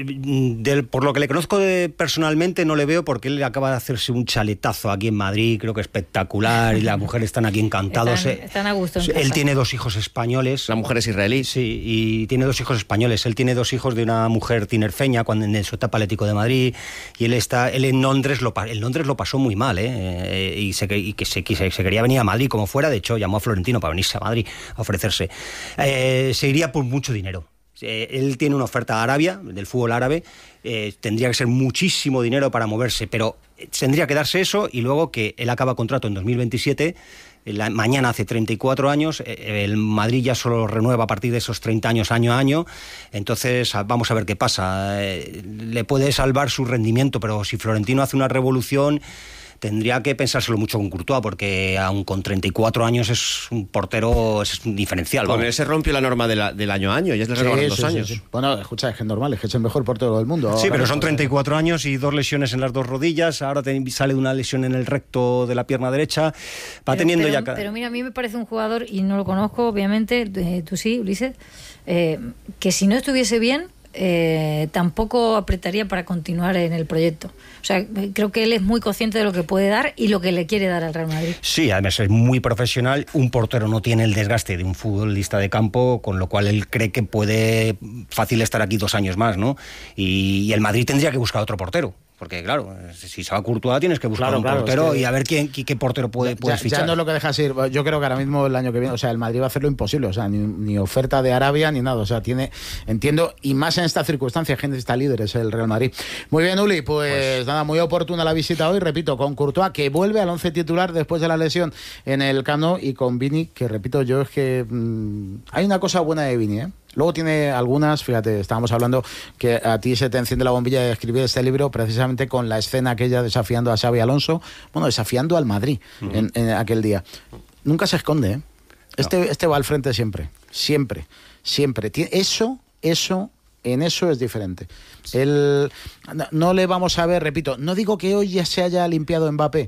del, por lo que le conozco de, personalmente no le veo, porque él acaba de hacerse un chaletazo aquí en Madrid, creo que espectacular, y las mujeres están aquí encantados. Están, eh. están a gusto en Él casa. Tiene dos hijos españoles. La mujer es israelí. Sí, y tiene dos hijos españoles. Él tiene dos hijos de una mujer tinerfeña cuando en su etapa Atlético de Madrid, y él está, él en Londres lo, en Londres lo pasó muy mal, ¿eh? eh y, se, y que se, se, se quería venir a Madrid como fuera. De hecho, llamó a Florentino para venirse a Madrid a ofrecerse. Eh, se iría por mucho dinero. Eh, él tiene una oferta a Arabia, del fútbol árabe, eh, tendría que ser muchísimo dinero para moverse, pero tendría que darse eso, y luego que él acaba contrato en dos mil veintisiete, la, mañana hace treinta y cuatro años, eh, el Madrid ya solo renueva a partir de esos treinta años, año a año, entonces vamos a ver qué pasa. Eh, le puede salvar su rendimiento, pero si Florentino hace una revolución, tendría que pensárselo mucho con Courtois, porque aun con treinta y cuatro años es un portero, es un diferencial. Con vamos. él se rompió la norma de la, del año a año, ya es de sí, dos sí, años. Sí, sí. Bueno, escucha, es que es normal, es que es el mejor portero del mundo. Sí, ahora pero son mismo. treinta y cuatro años y dos lesiones en las dos rodillas, ahora te, sale una lesión en el recto de la pierna derecha, va pero, teniendo pero, ya... Cada... Pero mira, a mí me parece un jugador, y no lo conozco, obviamente, eh, tú sí, Ulises, eh, que si no estuviese bien, Eh, tampoco apretaría para continuar en el proyecto. O sea, creo que él es muy consciente de lo que puede dar y lo que le quiere dar al Real Madrid. Sí, además es muy profesional. Un portero no tiene el desgaste de un futbolista de campo, con lo cual él cree que puede fácil estar aquí dos años más, ¿no? Y, y el Madrid tendría que buscar otro portero. Porque, claro, si se va a Courtois tienes que buscar claro, un claro, portero es que... y a ver quién, qué, qué portero puede, puedes ya, fichar. Ya no es lo que dejas ir. Yo creo que ahora mismo el año que viene, o sea, el Madrid va a hacer lo imposible. O sea, ni, ni oferta de Arabia ni nada. O sea, tiene, entiendo, y más en esta circunstancia, gente está líder, es el Real Madrid. Muy bien, Uli, pues, pues nada, muy oportuna la visita hoy, repito, con Courtois, que vuelve al once titular después de la lesión en el Camp Nou, y con Vini, que repito yo, es que mmm, hay una cosa buena de Vini, ¿eh? Luego tiene algunas, fíjate, estábamos hablando que a ti se te enciende la bombilla de escribir este libro precisamente con la escena aquella desafiando a Xabi Alonso, bueno, desafiando al Madrid uh-huh. en, en aquel día. Nunca se esconde, ¿eh? Este, no. este va al frente siempre, siempre, siempre. Eso, eso, en eso es diferente. Él, no, no le vamos a ver, repito, no digo que hoy ya se haya limpiado Mbappé,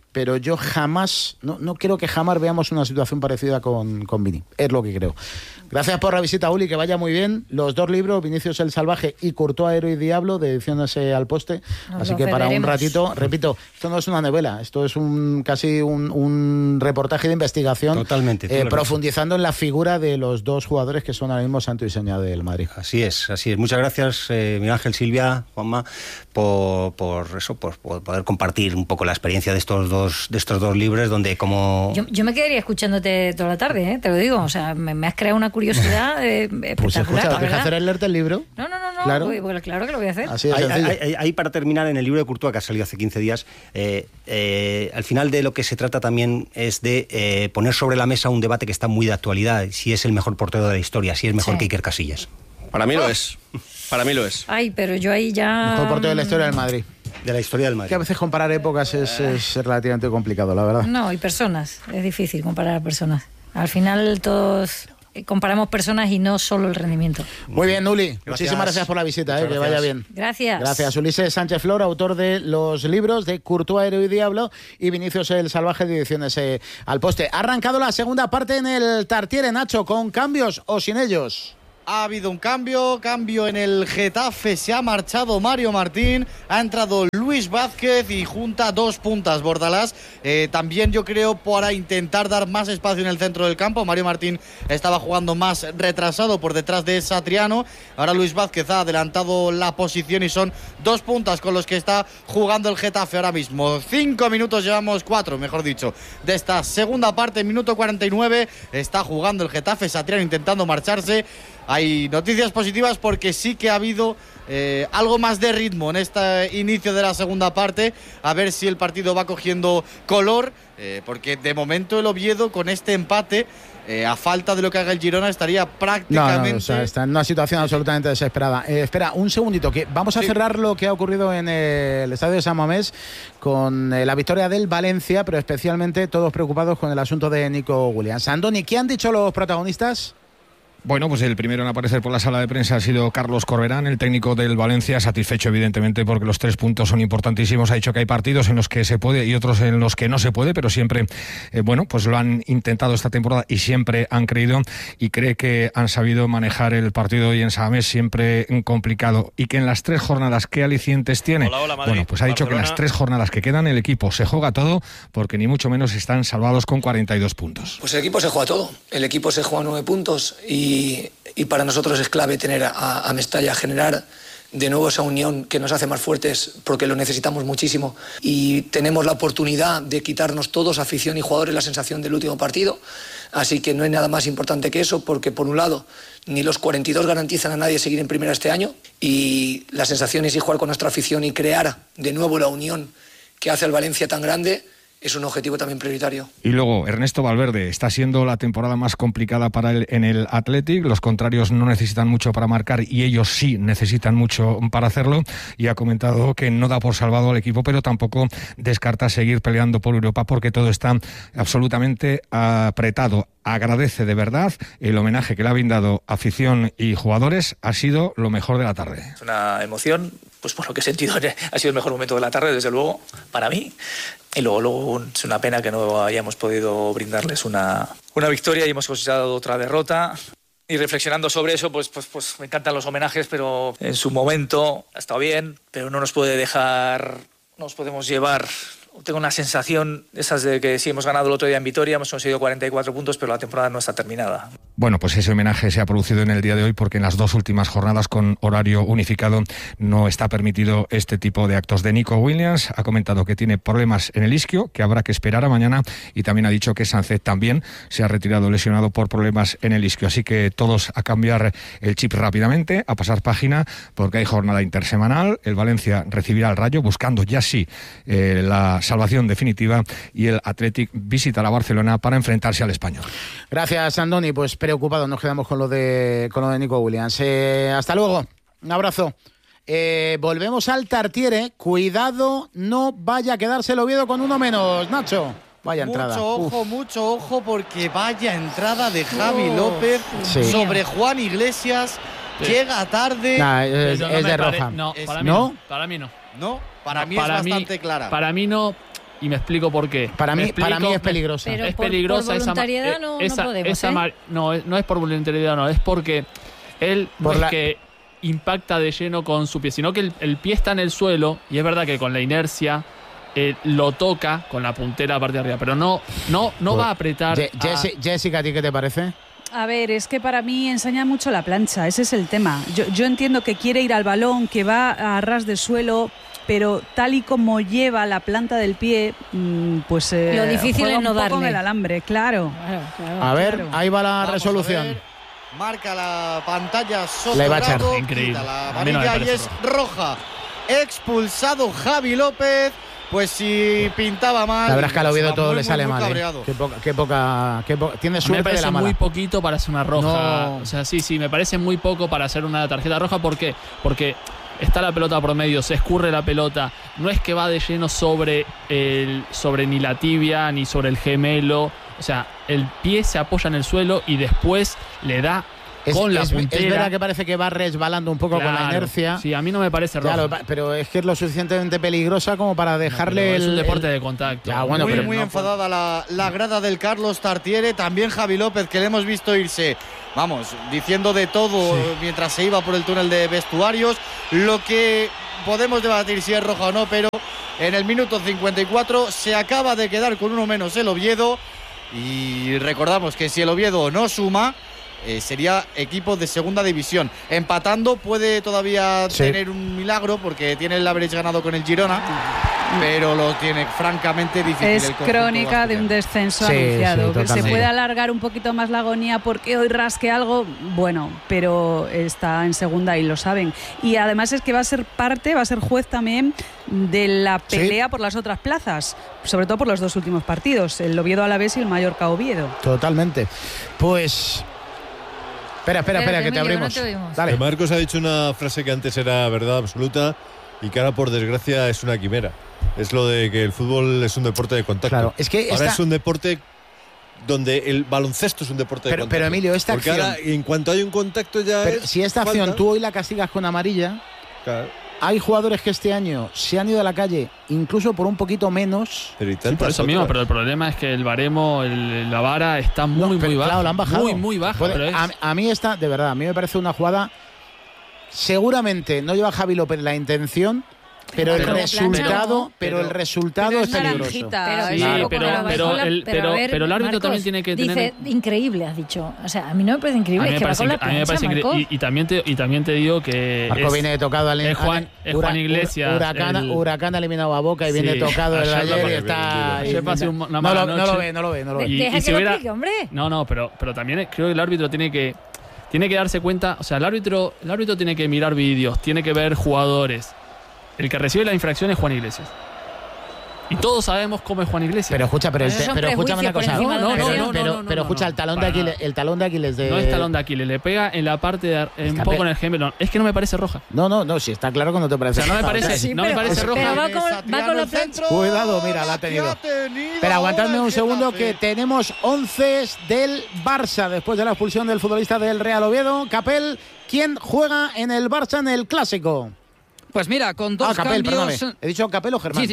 pero yo jamás, no, no creo que jamás veamos una situación parecida con, con Vini. Es lo que creo. Gracias por la visita, Uli, que vaya muy bien. Los dos libros, Vinicius el Salvaje y Courtois, Héroe y Diablo, de Ediciones Al Poste. Nos Así que para un ratito, repito, esto no es una novela, esto es un casi un, un reportaje de investigación. Totalmente. Eh, profundizando en la figura de los dos jugadores que son ahora mismo santo y seña del Madrid. Así es, así es. Muchas gracias, eh, Miguel Ángel, Silvia, Juanma, por, por eso, por, por poder compartir un poco la experiencia de estos dos, de estos dos libros, donde como... Yo, yo me quedaría escuchándote toda la tarde, ¿eh? Te lo digo. O sea, me, me has creado una curiosidad eh, espectacular. Pues escucha, ¿te dejas hacer leerte el libro? No, no, no, no. Claro, voy, voy, claro que lo voy a hacer. Así es. Ahí, ahí, ahí, ahí para terminar, en el libro de Courtois, que ha salido hace quince días, eh, eh, al final de lo que se trata también es de eh, poner sobre la mesa un debate que está muy de actualidad, si es el mejor portero de la historia, si es mejor sí. que Iker Casillas. Para mí oh. lo es. Para mí lo es. Ay, pero yo ahí ya... Mejor portero de la historia del Madrid. De la historia del Madrid. Que a veces comparar épocas es, es relativamente complicado, la verdad. No, y personas. Es difícil comparar a personas. Al final todos comparamos personas y no solo el rendimiento. Muy bien, Uli. Gracias. Muchísimas gracias por la visita, eh, que vaya bien. Gracias. Gracias. Ulises Sánchez Flor, autor de los libros de Courtois, Héroe y Diablo, y Vinicius el Salvaje, de Ediciones eh, Al Poste. Ha arrancado la segunda parte en el Tartiere, Nacho, ¿con cambios o sin ellos? Ha habido un cambio, cambio en el Getafe, se ha marchado Mario Martín, ha entrado Luis Vázquez y junta dos puntas Bordalás. Eh, también yo creo para intentar dar más espacio en el centro del campo. Mario Martín estaba jugando más retrasado por detrás de Satriano. Ahora Luis Vázquez ha adelantado la posición y son dos puntas con los que está jugando el Getafe ahora mismo. Cinco minutos llevamos, cuatro mejor dicho, de esta segunda parte. Minuto cuarenta y nueve, está jugando el Getafe, Satriano intentando marcharse. Hay noticias positivas porque sí que ha habido eh, algo más de ritmo en este inicio de la segunda parte. A ver si el partido va cogiendo color, eh, porque de momento el Oviedo con este empate, eh, a falta de lo que haga el Girona, estaría prácticamente... No, no, o sea, está en una situación absolutamente desesperada. Eh, espera, un segundito, que vamos a sí. cerrar lo que ha ocurrido en el estadio de San Mamés con eh, la victoria del Valencia, pero especialmente todos preocupados con el asunto de Nico Williams. Andoni, ¿qué han dicho los protagonistas? Bueno, pues el primero en aparecer por la sala de prensa ha sido Carlos Corberán, el técnico del Valencia, satisfecho evidentemente porque los tres puntos son importantísimos. Ha dicho que hay partidos en los que se puede y otros en los que no se puede, pero siempre, eh, bueno, pues lo han intentado esta temporada y siempre han creído, y cree que han sabido manejar el partido hoy en Samamés, siempre complicado, y que en las tres jornadas, ¿qué alicientes tiene? Hola, hola, Madrid, bueno, pues ha dicho Barcelona. Que en las tres jornadas que quedan el equipo se juega todo, porque ni mucho menos están salvados con cuarenta y dos puntos. Pues el equipo se juega todo, el equipo se juega nueve puntos y Y, y para nosotros es clave tener a, a Mestalla, generar de nuevo esa unión que nos hace más fuertes, porque lo necesitamos muchísimo, y tenemos la oportunidad de quitarnos todos, afición y jugadores, la sensación del último partido. Así que no hay nada más importante que eso, porque por un lado ni los cuarenta y dos garantizan a nadie seguir en primera este año, y las sensaciones y jugar con nuestra afición y crear de nuevo la unión que hace al Valencia tan grande es un objetivo también prioritario. Y luego Ernesto Valverde, está siendo la temporada más complicada para él en el Athletic. Los contrarios no necesitan mucho para marcar y ellos sí necesitan mucho para hacerlo, y ha comentado que no da por salvado al equipo, pero tampoco descarta seguir peleando por Europa, porque todo está absolutamente apretado. Agradece de verdad el homenaje que le ha brindado afición y jugadores, ha sido lo mejor de la tarde. Es una emoción, pues por lo que he sentido, ha sido el mejor momento de la tarde, desde luego, para mí. Y luego, luego es una pena que no hayamos podido brindarles una, una victoria y hemos cosechado otra derrota. Y reflexionando sobre eso, pues, pues, pues me encantan los homenajes, pero en su momento ha estado bien, pero no nos puede dejar, no nos podemos llevar. Tengo una sensación, esas de que sí hemos ganado el otro día en Vitoria, hemos conseguido cuarenta y cuatro puntos, pero la temporada no está terminada. Bueno, pues ese homenaje se ha producido en el día de hoy, porque en las dos últimas jornadas con horario unificado no está permitido este tipo de actos. De Nico Williams ha comentado que tiene problemas en el isquio, que habrá que esperar a mañana, y también ha dicho que Sánchez también se ha retirado lesionado por problemas en el isquio. Así que todos a cambiar el chip rápidamente, a pasar página, porque hay jornada intersemanal. El Valencia recibirá al Rayo buscando ya sí eh, la salvación definitiva, y el Athletic visitará a Barcelona para enfrentarse al Español. Gracias, Andoni. Pues preocupados nos quedamos con lo de con lo de Nico Williams. Eh, hasta luego. Un abrazo. Eh, volvemos al Tartiere. Cuidado, no vaya a quedarse el Oviedo con uno menos, Nacho. Vaya mucho entrada. Mucho ojo, Uf. mucho ojo, porque vaya entrada de Javi López sí. sobre Juan Iglesias. Sí. Llega tarde. Nah, es, no es de pare... roja. No, es... para mí ¿no? no. Para mí no. No, para no, mí para es bastante mí, clara. Para mí no. y me explico por qué. Para mí, explico, para mí es peligrosa. Pero es por, peligrosa por voluntariedad esa, no, esa, no podemos, esa ¿eh? mar, no, no es por voluntariedad, no, es porque él Por no la... es que impacta de lleno con su pie, sino que el, el pie está en el suelo y es verdad que con la inercia eh, lo toca con la puntera parte de arriba, pero no, no, no pues, va a apretar. Je- a... Jessica, ¿a ti qué te parece? A ver, es que para mí enseña mucho la plancha, ese es el tema. Yo, yo entiendo que quiere ir al balón, que va a ras de suelo, pero tal y como lleva la planta del pie, pues eh, lo difícil juega es no un poco darle con el alambre, claro. Claro, claro, a ver, claro. ahí va la Vamos resolución. a ver. Marca la pantalla Le va a echar. Soto, Increíble. quita la A mí no me amarilla y parece es roja. Expulsado Javi López. Pues si pintaba mal. La verdad es que al Oviedo va todo muy, le muy, sale muy mal. ¿eh? cabreado. Qué poca, qué poca, qué po- tiene A mí me suerte de parece la mala. muy poquito para hacer una roja. No. O sea, sí, sí, me parece muy poco para hacer una tarjeta roja. ¿Por qué? Porque está la pelota promedio, se escurre la pelota. No es que va de lleno sobre, el, sobre ni la tibia ni sobre el gemelo. O sea, el pie se apoya en el suelo y después le da Es, con la es, puntera. es verdad que parece que va resbalando un poco Claro, con la inercia. Sí, a mí no me parece roja. Claro, pero es que es lo suficientemente peligrosa como para dejarle No, el, es un deporte el- de contacto. Ya, bueno, muy, pero muy no- enfadada la, la grada del Carlos Tartiere. También Javi López, que le hemos visto irse, vamos, diciendo de todo Sí. mientras se iba por el túnel de vestuarios. Lo que podemos debatir si es roja o no, pero en el minuto cincuenta y cuatro se acaba de quedar con uno menos el Oviedo. Y recordamos que si el Oviedo no suma, eh, sería equipo de segunda división. Empatando puede todavía Sí. tener un milagro porque tiene el average ganado con el Girona, pero lo tiene francamente difícil. Es el conjunto crónica de un asturiano. descenso Sí, anunciado. sí, Que se totalmente. puede alargar un poquito más la agonía porque hoy rasque algo, bueno, pero está en segunda y lo saben. Y además es que va a ser parte, va a ser juez también de la pelea por las otras plazas, sobre todo por los dos últimos partidos, el Oviedo Alavés y el Mallorca Oviedo. Totalmente. Pues. Espera, espera, espera, que te Emilio, abrimos. no te oímos. Dale. Marcos ha dicho una frase que antes era verdad absoluta y que ahora, por desgracia, es una quimera. Es lo de que el fútbol es un deporte de contacto. Claro, es que ahora esta- es un deporte donde el baloncesto es un deporte Pero- de contacto. pero, Emilio, esta Porque acción- ahora, en cuanto hay un contacto ya Pero es si esta acción falta. tú hoy la castigas con amarilla, Claro. hay jugadores que este año se han ido a la calle incluso por un poquito menos. Pero y Sí, tantas por eso mismo, otras. pero el problema es que el baremo, el- la vara está muy, No, muy pero, baja. claro, la han bajado. Muy, muy baja. Puede- pero es- a, a mí esta, de verdad, a mí me parece una jugada. Seguramente no lleva Javi López la intención, pero el Pero- resultado, no, pero, pero- el resultado pero es es peligroso. naranjita. Pero, Sí, claro, pero- como la pero bajó la- el- pero, pero- a ver, pero el árbitro Marcos, también tiene que dice, tener- increíble, has dicho. O sea, a mí no me parece a increíble, mí es me que parece, bajó la incre- a mí me plancha, parece incre- Marcos. y, y también te, y también te digo que Marco es- viene tocado al es Juan, es Juan Iglesias. Huracán, el- Huracán ha eliminado a Boca y Sí, viene tocado el ayer ayer lo y pasé está. bien, y- ayer pasé una no, mala lo, no lo noche. ve, no lo ve, no lo ve. Y- Deja y que si lo hubiera- explique, hombre. No, no, pero, pero también creo que el árbitro tiene que, tiene que darse cuenta, o sea, el árbitro, el árbitro tiene que mirar vídeos, tiene que ver jugadores. El que recibe la infracción es Juan Iglesias. Y todos sabemos cómo es Juan Iglesias. Pero escucha, pero, el Esos te- son pero escúchame una prejuicios por cosa. encima de una pero, acción. pero, No, no, no, pero no, escucha, no, el talón de para Aquiles, nada. el talón de Aquiles de. No es talón de Aquiles, le pega en la parte de ar- un Está poco pe- en el gemelo. Es que no me parece roja. No, no, no, si está claro que no te O parece. sea, no me roja, parece, Sí, no me pero- parece pero roja. va con- Satriano va con la el centro. Cuidado, mira, la ha La que tenido. ha tenido Espera, aguantadme ahora un el segundo Getafe. que tenemos once del Barça después de la expulsión del futbolista del Real Oviedo. Capel, ¿quién juega en el Barça en el Clásico? Pues mira, con dos Ah, Capel, cambios. perdóname. ¿He dicho Capel o Germán? Sí, sí.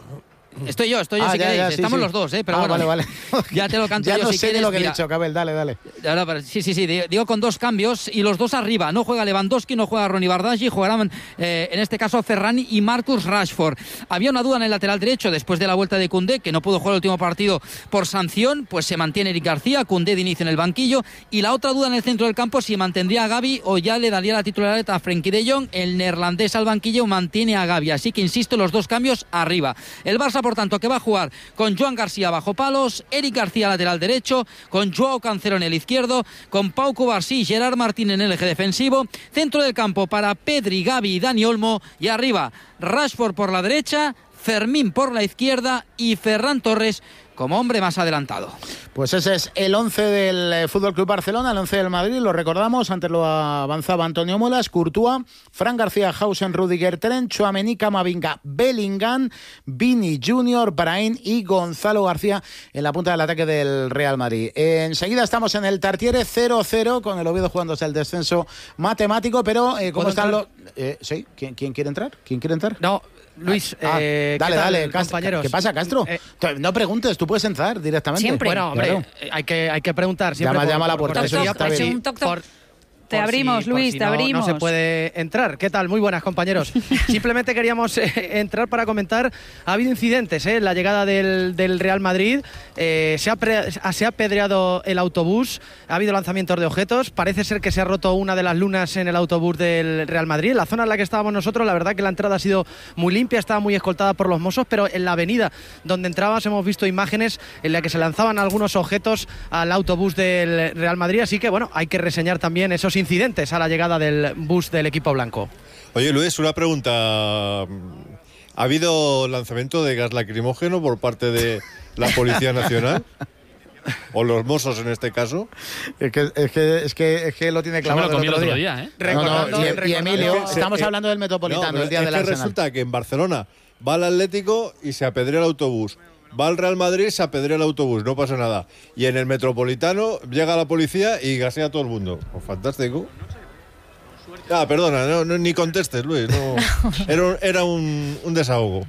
Estoy yo, estoy yo Ah, si ya, queréis. ya, sí, Estamos sí. los dos, ¿eh? Pero Ah, bueno, vale, vale. ya te lo canto Ya yo no si sé ni quieres. lo que he Mira, dicho, Capel, dale, dale. ahora, pero- sí, sí, sí, di- digo con dos cambios y los dos arriba. No juega Lewandowski, no juega Ronny Bardghji, jugarán eh, en este caso Ferran y Marcus Rashford. Había una duda en el lateral derecho después de la vuelta de Koundé, que no pudo jugar el último partido por sanción, pues se mantiene Eric García, Koundé de inicio en el banquillo. Y la otra duda en el centro del campo, si mantendría a Gavi o ya le daría la titularidad a Frenkie de Jong. El neerlandés al banquillo mantiene a Gavi, así que insisto, los dos cambios arriba. El Barça, por tanto, que va a jugar con Joan García bajo palos, Eric García lateral derecho, con Joao Cancelo en el izquierdo, con Pau Cubarsí y Gerard Martín en el eje defensivo, centro del campo para Pedri, Gavi y Dani Olmo, y arriba Rashford por la derecha, Fermín por la izquierda y Ferran Torres como hombre más adelantado. Pues ese es el once del eh, Fútbol Club Barcelona, el once del Madrid, lo recordamos, antes lo avanzaba Antonio Molas, Courtois, Fran García, Hausen, Rudiger, Trent, Tchouaméni, Camavinga, Bellingham, Vini Junior, Brahim y Gonzalo García en la punta del ataque del Real Madrid. Eh, enseguida estamos en el Tartiere cero cero con el Oviedo jugándose el descenso matemático, pero eh, ¿cómo ¿Puedo están los...? entrar? Eh, sí, ¿Quién, ¿quién quiere entrar? ¿Quién quiere entrar? No, Luis, ah, eh, dale, ¿qué tal, dale, Castro, compañeros? ¿Qué pasa, Castro? Eh, no preguntes, tú puedes entrar directamente. Siempre. Bueno, hombre, claro. hay, que, hay que preguntar siempre. Llama, por, llama a la por puerta. Eso ya está bien. Toc, toc. Por, Te por abrimos, si, Luis, si te no, abrimos. No se puede entrar. ¿Qué tal? Muy buenas, compañeros. Simplemente queríamos eh, entrar para comentar. Ha habido incidentes eh, en la llegada del, del Real Madrid. Eh, se, ha pre, se ha apedreado el autobús. Ha habido lanzamientos de objetos. Parece ser que se ha roto una de las lunas en el autobús del Real Madrid. En la zona en la que estábamos nosotros, la verdad que la entrada ha sido muy limpia, estaba muy escoltada por los mozos, pero en la avenida donde entrabas hemos visto imágenes en las que se lanzaban algunos objetos al autobús del Real Madrid. Así que, bueno, hay que reseñar también esos incidentes a la llegada del bus del equipo blanco. Oye, Luis, una pregunta. ¿Ha habido lanzamiento de gas lacrimógeno por parte de la Policía Nacional? ¿O los Mossos en este caso? Es que, es que, es que, es que lo tiene clavado Yo me lo comí el otro el día. otro día, ¿eh? Recordando, no, no, y, y Emilio, es que, estamos eh, hablando del Metropolitano, no, el día es del que Arsenal. resulta que en Barcelona va el Atlético y se apedrea el autobús. Va al Real Madrid, se apedrea el autobús, no pasa nada. Y en el Metropolitano llega la policía y gasea a todo el mundo. Pues fantástico. Ah, perdona, no, no, ni contestes, Luis. No. Era, era un, un desahogo.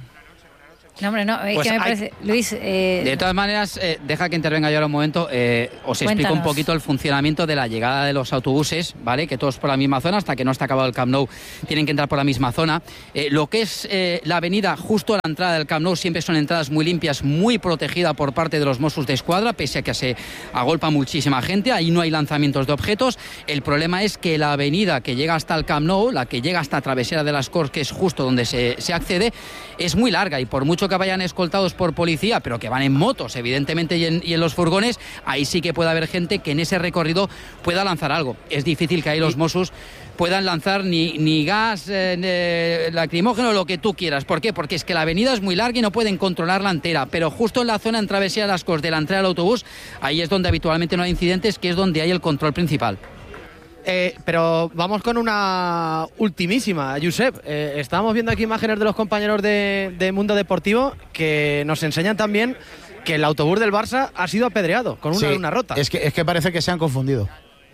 No, hombre, no, es Pues que me hay- parece... Luis... eh, De todas maneras, eh, deja que intervenga yo ahora un momento. Eh, os explico Cuéntanos. un poquito el funcionamiento de la llegada de los autobuses, ¿vale? Que todos por la misma zona, hasta que no está acabado el Camp Nou, tienen que entrar por la misma zona. Eh, lo que es eh, la avenida justo a la entrada del Camp Nou siempre son entradas muy limpias, muy protegida por parte de los Mossos de Escuadra, pese a que se agolpa muchísima gente. Ahí no hay lanzamientos de objetos. El problema es que la avenida que llega hasta el Camp Nou, la que llega hasta Travesera de las Corts, que es justo donde se, se accede, es muy larga, y por mucho que vayan escoltados por policía, pero que van en motos, evidentemente, y en, y en los furgones, ahí sí que puede haber gente que en ese recorrido pueda lanzar algo. Es difícil que ahí los Mossos puedan lanzar ni, ni gas eh, eh, lacrimógeno, lo que tú quieras. ¿Por qué? Porque es que la avenida es muy larga y no pueden controlarla entera, pero justo en la zona en Travesía de las Corts de la entrada del autobús, ahí es donde habitualmente no hay incidentes, que es donde hay el control principal. Eh, pero vamos con una ultimísima, Josep. Eh, estábamos viendo aquí imágenes de los compañeros de, de Mundo Deportivo que nos enseñan también que el autobús del Barça ha sido apedreado con una Sí, luna rota. Es que, es que parece que se han confundido.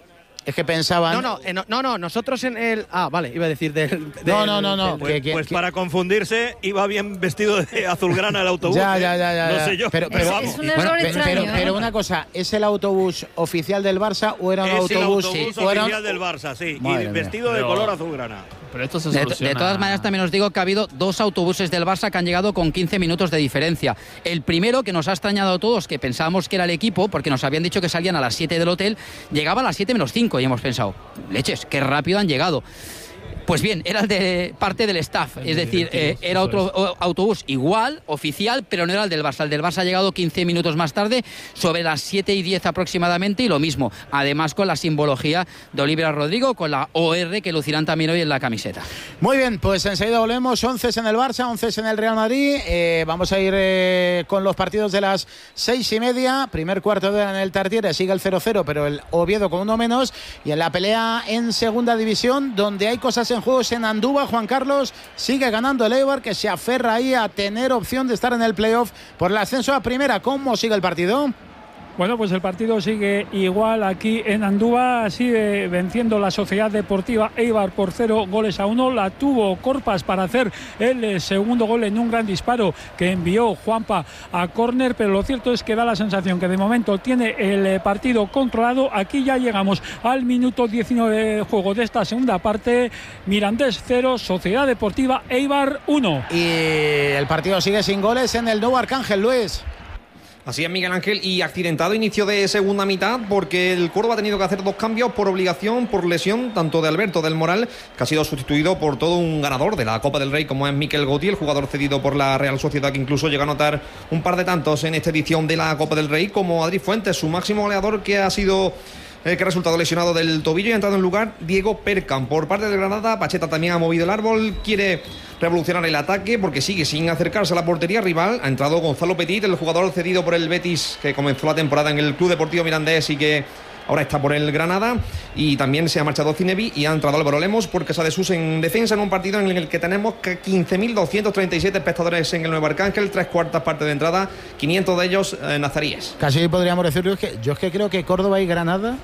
Es que pensaban... No, no, eh, no, no, no, nosotros en el... Ah, vale, iba a decir del... del- No, no, no, no. del- Pues, que- que- pues que- para confundirse iba bien vestido de azulgrana el autobús. Ya, ¿eh? ya, ya, ya, No ya. sé yo. Pero, pero, Es un bueno, error pe- extraño, pero, ¿eh? pero una cosa, ¿es el autobús oficial del Barça o era un Es el autobús, autobús o era- oficial del Barça, sí. Madre Y mía. vestido de Pero- color azulgrana. Pero esto se De, soluciona. de todas maneras, también os digo que ha habido dos autobuses del Barça que han llegado con quince minutos de diferencia. El primero, que nos ha extrañado a todos, que pensábamos que era el equipo, porque nos habían dicho que salían a las siete del hotel, llegaba a las siete menos cinco y hemos pensado, leches, qué rápido han llegado. Pues bien, era el de parte del staff, es decir, eh, era otro o- autobús igual, oficial, pero no era el del Barça. El del Barça ha llegado quince minutos más tarde, sobre las siete y diez aproximadamente, y lo mismo, además con la simbología de Olivera Rodrigo, con la O R que lucirán también hoy en la camiseta. Muy bien, pues enseguida volvemos. once en el Barça, once en el Real Madrid. Eh, vamos a ir eh, con los partidos de las seis y media. Primer cuarto de hora en el Tartiere, sigue el cero cero, pero el Oviedo con uno menos. Y en la pelea en segunda división, donde hay cosas en juego, es en Andúba. Juan Carlos sigue ganando el Eibar, que se aferra ahí a tener opción de estar en el playoff por el ascenso a primera. ¿Cómo sigue el partido? Bueno, pues el partido sigue igual aquí en Andúba, sigue venciendo la Sociedad Deportiva Eibar por cero goles a uno. La tuvo Corpas para hacer el eh, segundo gol en un gran disparo que envió Juanpa a córner, pero lo cierto es que da la sensación que de momento tiene el eh, partido controlado. Aquí ya llegamos al minuto diecinueve de juego de esta segunda parte. Mirandés cero, Sociedad Deportiva Eibar uno. Y el partido sigue sin goles en el nuevo Arcángel, Luis. Así es, Miguel Ángel, y accidentado inicio de segunda mitad porque el Córdoba ha tenido que hacer dos cambios por obligación, por lesión, tanto de Alberto del Moral, que ha sido sustituido por todo un ganador de la Copa del Rey como es Mikel Gauthier, el jugador cedido por la Real Sociedad, que incluso llega a anotar un par de tantos en esta edición de la Copa del Rey, como Adri Fuentes, su máximo goleador, que ha sido... Eh, que ha resultado lesionado del tobillo y ha entrado en lugar Diego Percan. Por parte del Granada, Pacheta también ha movido el árbol, quiere revolucionar el ataque porque sigue sin acercarse a la portería rival. Ha entrado Gonzalo Petit, el jugador cedido por el Betis, que comenzó la temporada en el Club Deportivo Mirandés y que ahora está por el Granada. Y también se ha marchado Cinevi y ha entrado Álvaro Lemos porque se ha desuso en defensa en un partido en el que tenemos quince mil doscientos treinta y siete espectadores en el Nuevo Arcángel, tres cuartas partes de entrada, quinientos de ellos eh, nazaríes. Casi podríamos decir, Luis, que yo es que creo que Córdoba y Granada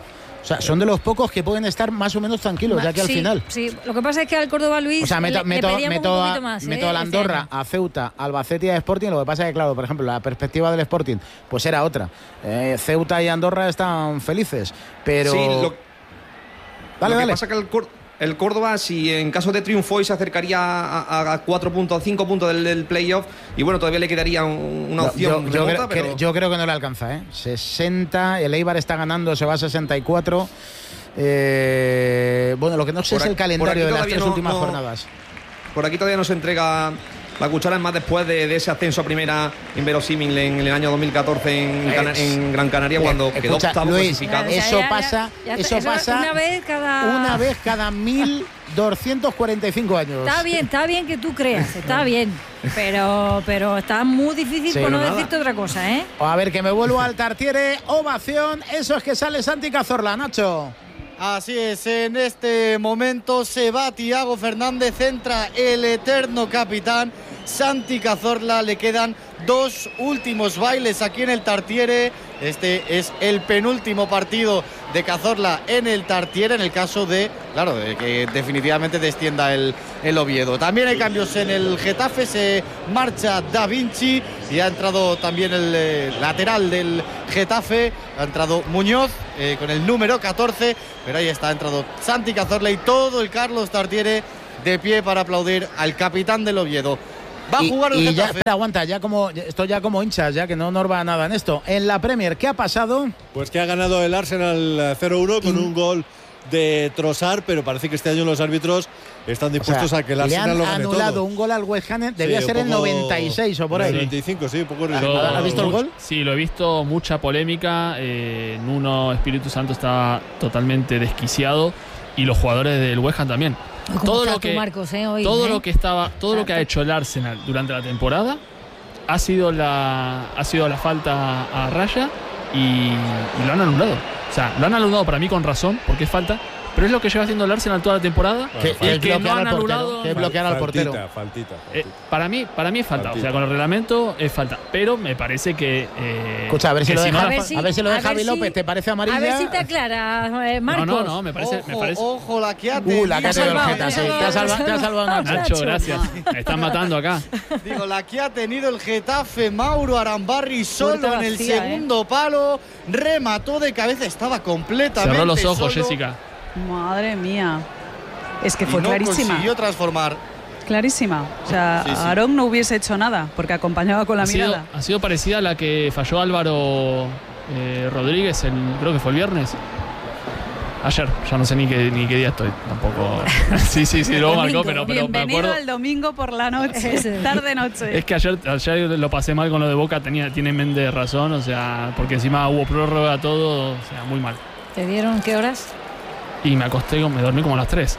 O sea, son de los pocos que pueden estar más o menos tranquilos, ya que sí, al final. Sí, lo que pasa es que al Córdoba, Luis, o sea, meto, le, meto, le pedíamos meto, un poquito más. meto ¿eh? a la Andorra, a Ceuta, a Albacete y a Sporting. Lo que pasa es que, claro, por ejemplo, la perspectiva del Sporting pues era otra. Eh, Ceuta y Andorra están felices, pero... Sí, lo, dale, lo que dale. pasa que el Córdoba... El Córdoba, si en caso de triunfo hoy se acercaría a, a cuatro puntos, cinco puntos del, del playoff, y bueno, todavía le quedaría un, una opción yo, yo, remota, creo, pero... que, yo creo que no le alcanza, ¿eh? sesenta, el Eibar está ganando, se va a sesenta y cuatro. Eh, bueno, lo que no sé por es el aquí, calendario de las tres no, últimas no, jornadas. Por aquí todavía no se entrega la cuchara, más después de, de ese ascenso a primera inverosímil en, en el año dos mil catorce en, Eh, Cana, en Gran Canaria, cuando escucha, quedó octavo Luis, clasificado. eso pasa, Ya, eso eso pasa una vez cada... una vez cada mil doscientos cuarenta y cinco años. Está bien, está bien que tú creas, está bien. Pero, pero está muy difícil Sí, por no pero nada. decirte otra cosa, ¿eh? A ver, que me vuelvo al Tartiere, ovación, eso es que sale Santi Cazorla, Nacho. Así es, en este momento se va Tiago Fernández, entra el eterno capitán Santi Cazorla, le quedan dos últimos bailes aquí en el Tartiere. Este es el penúltimo partido de Cazorla en el Tartiere, en el caso de, claro, de que definitivamente descienda el, el Oviedo. También hay cambios en el Getafe, se marcha Da Vinci y ha entrado también el eh, lateral del Getafe, ha entrado Muñoz eh, con el número catorce, pero ahí está, ha entrado Santi Cazorla y todo el Carlos Tartiere de pie para aplaudir al capitán del Oviedo. Va a jugar el y, y Getafe. ya, espera, aguanta, ya como esto ya como hinchas, ya que no nos va nada en esto. En la Premier, ¿qué ha pasado? Pues que ha ganado el Arsenal cero uno con un gol de Trossard, pero parece que este año los árbitros están dispuestos O sea, a que el Arsenal le lo han gane anulado todo. un gol al West Ham, debía Sí, ser un el poco- noventa y seis o por ahí. noventa y cinco, sí, un poco Lo- ¿Has visto el gol? Sí, lo he visto, mucha polémica. Eh, Nuno Espíritu Santo está totalmente desquiciado y los jugadores del West Ham también. ¿Cómo Todo estás lo tú, que Marcos, eh, hoy, todo eh? lo que estaba, todo lo que ha hecho el Arsenal durante la temporada ha sido la ha sido la falta a raya y, y lo han anulado. O sea, lo han anulado para mí con razón, porque es falta. Pero es lo que lleva haciendo el Arsenal toda la temporada. Que- que y es que no bloquear han al portero, anulado. que es bloquear al portero. Faltita, faltita, Eh, faltita. para mí, para mí es falta. Faltita. O sea, con el reglamento es falta. Pero me parece que. eh, Escucha, a ver si que lo si deja, no a, la ver fa- si, a ver si lo a de ver Javi si- López te parece amarilla. A ver si te aclara, eh, Marcos. No, no, no, me parece. Ojo, me parece... ojo, la que ha Uh, la que ha tenido- tenido el salvado, Geta, te sí. ha Te ha salvado, salvado, te ha salvado, Nacho. Nacho, gracias. Me están matando acá. Digo, la que ha tenido el Getafe, Mauro Arambarri solo Puerta en el vacía, segundo palo, remató de cabeza, estaba completamente Cerró los ojos, solo Jessica. Madre mía. Es que y fue no clarísima. consiguió transformar. Clarísima. O sea, Sí, sí. Aarón no hubiese hecho nada porque acompañaba con la Ha sido, mirada. ha sido parecida a la que falló Álvaro eh, Rodríguez, el, creo que fue el viernes. Ayer, ya no sé ni qué, ni qué día estoy, tampoco. Sí, sí, sí, lo marcó, pero, pero me Bienvenido acuerdo. al domingo por la noche, Ese. tarde-noche. Es que ayer, ayer lo pasé mal con lo de Boca, tenía, tiene Méndez razón, o sea, porque encima hubo prórroga, todo, o sea, muy mal. ¿Te dieron qué horas? Y me acosté, me dormí como a las tres.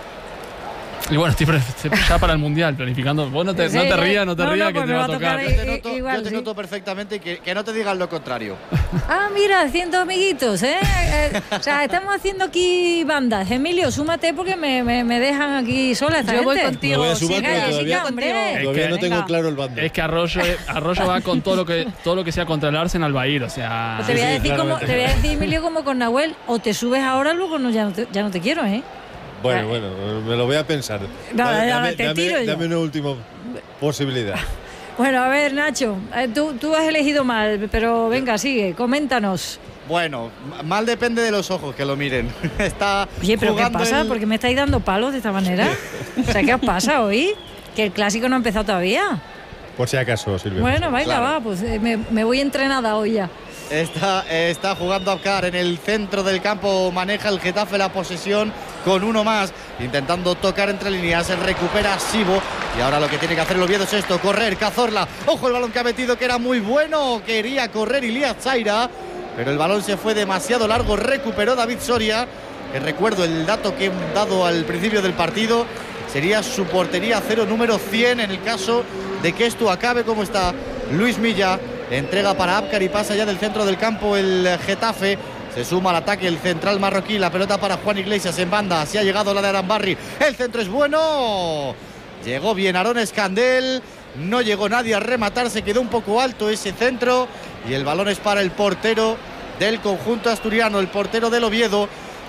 Y bueno, estoy pre- ya para el Mundial, planificando. Vos no te, Sí, no te rías, no te no, no, rías, que pues te me va a va a tocar. tocar Yo te I- noto, igual, yo te sí. noto perfectamente que, que no te digan lo contrario. Ah, mira, haciendo amiguitos, ¿eh? Eh, O sea, estamos haciendo aquí bandas. Emilio, súmate porque me, me, me dejan aquí sola esta Yo voy gente. contigo. Me voy a sumar, Siga, pero siga todavía- contigo. Es Todavía que- no tengo venga. claro el bando. Es que Arroyo, Arroyo va con todo lo que todo lo que sea contra el Arsenal va a ir, o sea. Pues te, voy a Sí, sí, decir como, claramente. te voy a decir, Emilio, como con Nahuel, o te subes ahora, luego no, ya, no te, ya no te quiero, ¿eh? Bueno, bueno, me lo voy a pensar. No, Dame- no, dame, te dame- tiro yo. dame una última posibilidad. Bueno, a ver, Nacho, eh, tú, tú has elegido mal, pero venga, sigue, coméntanos. Bueno, m- mal depende de los ojos que lo miren. Está Oye, pero ¿qué jugando pasa? el- ¿Por qué me estáis dando palos de esta manera? O sea, ¿qué os pasa hoy? Que el clásico no ha empezado todavía. Por si acaso, Silvia. Bueno, venga, Claro. va, pues eh, me, me voy entrenada hoy ya. Está, está jugando Abkar en el centro del campo, maneja el Getafe la posesión con uno más, intentando tocar entre líneas, se recupera Sibo y ahora lo que tiene que hacer el Oviedo es esto, correr, Cazorla, ojo el balón que ha metido que era muy bueno, quería correr Ilías Zaira, pero el balón se fue demasiado largo, recuperó David Soria, que recuerdo el dato que he dado al principio del partido, sería su portería cero número cien en el caso de que esto acabe como está Luis Milla. Entrega para Abkar y pasa ya del centro del campo el Getafe. Se suma al ataque el central marroquí. La pelota para Juan Iglesias en banda. Así ha llegado la de Arambarri. El centro es bueno. Llegó bien Aarón Escandel. No llegó nadie a rematar. Se quedó un poco alto ese centro. Y el balón es para el portero del conjunto asturiano. El portero del Oviedo.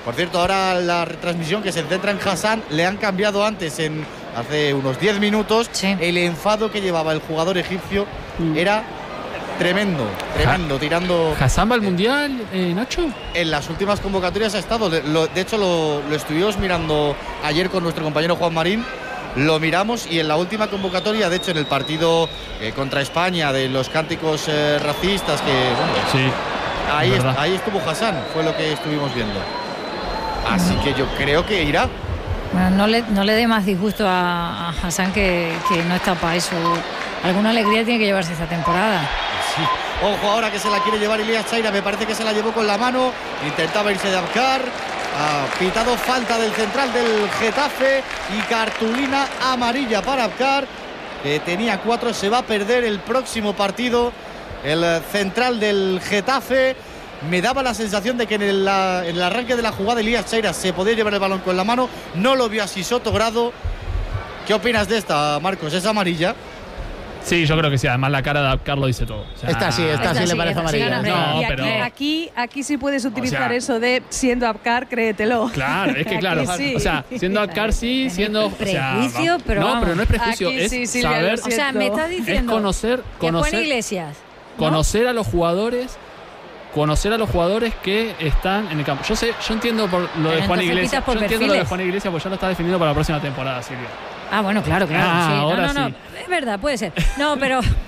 Por cierto, ahora la retransmisión que se centra en Hassan, le han cambiado antes, en hace unos diez minutos, sí. El enfado que llevaba el jugador egipcio mm. era tremendo, tremendo, tirando... ¿Hassan va al Mundial, eh, Nacho? En las últimas convocatorias ha estado, lo, de hecho lo, lo estuvimos mirando ayer con nuestro compañero Juan Marín, lo miramos y en la última convocatoria, de hecho en el partido eh, contra España de los cánticos eh, racistas, que bueno, sí, ahí, est ahí estuvo Hassan, fue lo que estuvimos viendo. Así que yo creo que irá. Bueno, no le, no le dé más disgusto a, a Hassan que, que no está para eso. Alguna alegría tiene que llevarse esta temporada. Sí. Ojo ahora que se la quiere llevar Ilias Chaira, me parece que se la llevó con la mano, intentaba irse de Abkar, ha pitado falta del central del Getafe y cartulina amarilla para Abkar, que tenía cuatro, se va a perder el próximo partido el central del Getafe. Me daba la sensación de que en el, la, en el arranque de la jugada Ilias Chaira se podía llevar el balón con la mano, no lo vio así Soto Grado. ¿Qué opinas de esta, Marcos? ¿Es amarilla? Sí, yo creo que sí. Además la cara de Abkar lo dice todo. O sea, esta sí, esta, esta sí, sí le parece amarilla. Sí, no, y aquí, pero... aquí, aquí sí puedes utilizar o sea, eso de siendo Abkar, créetelo. Claro, es que claro. Sí. O sea, siendo Abkar sí, siendo... Prejuicio, o sea, pero no, vamos. pero no es prejuicio, Aquí es sí, sí, saber... O sea, me estás diciendo... Es conocer... conocer que Juan Iglesias, ¿no? Conocer a los jugadores... Conocer a los jugadores que están en el campo. Yo sé, yo entiendo por lo de Juan Iglesias. Yo entiendo lo de Juan Iglesias porque ya lo está definiendo para la próxima temporada, Silvia. Ah, bueno, claro, claro. Ah, sí. ahora no, no, sí. no. Es verdad, puede ser. No, pero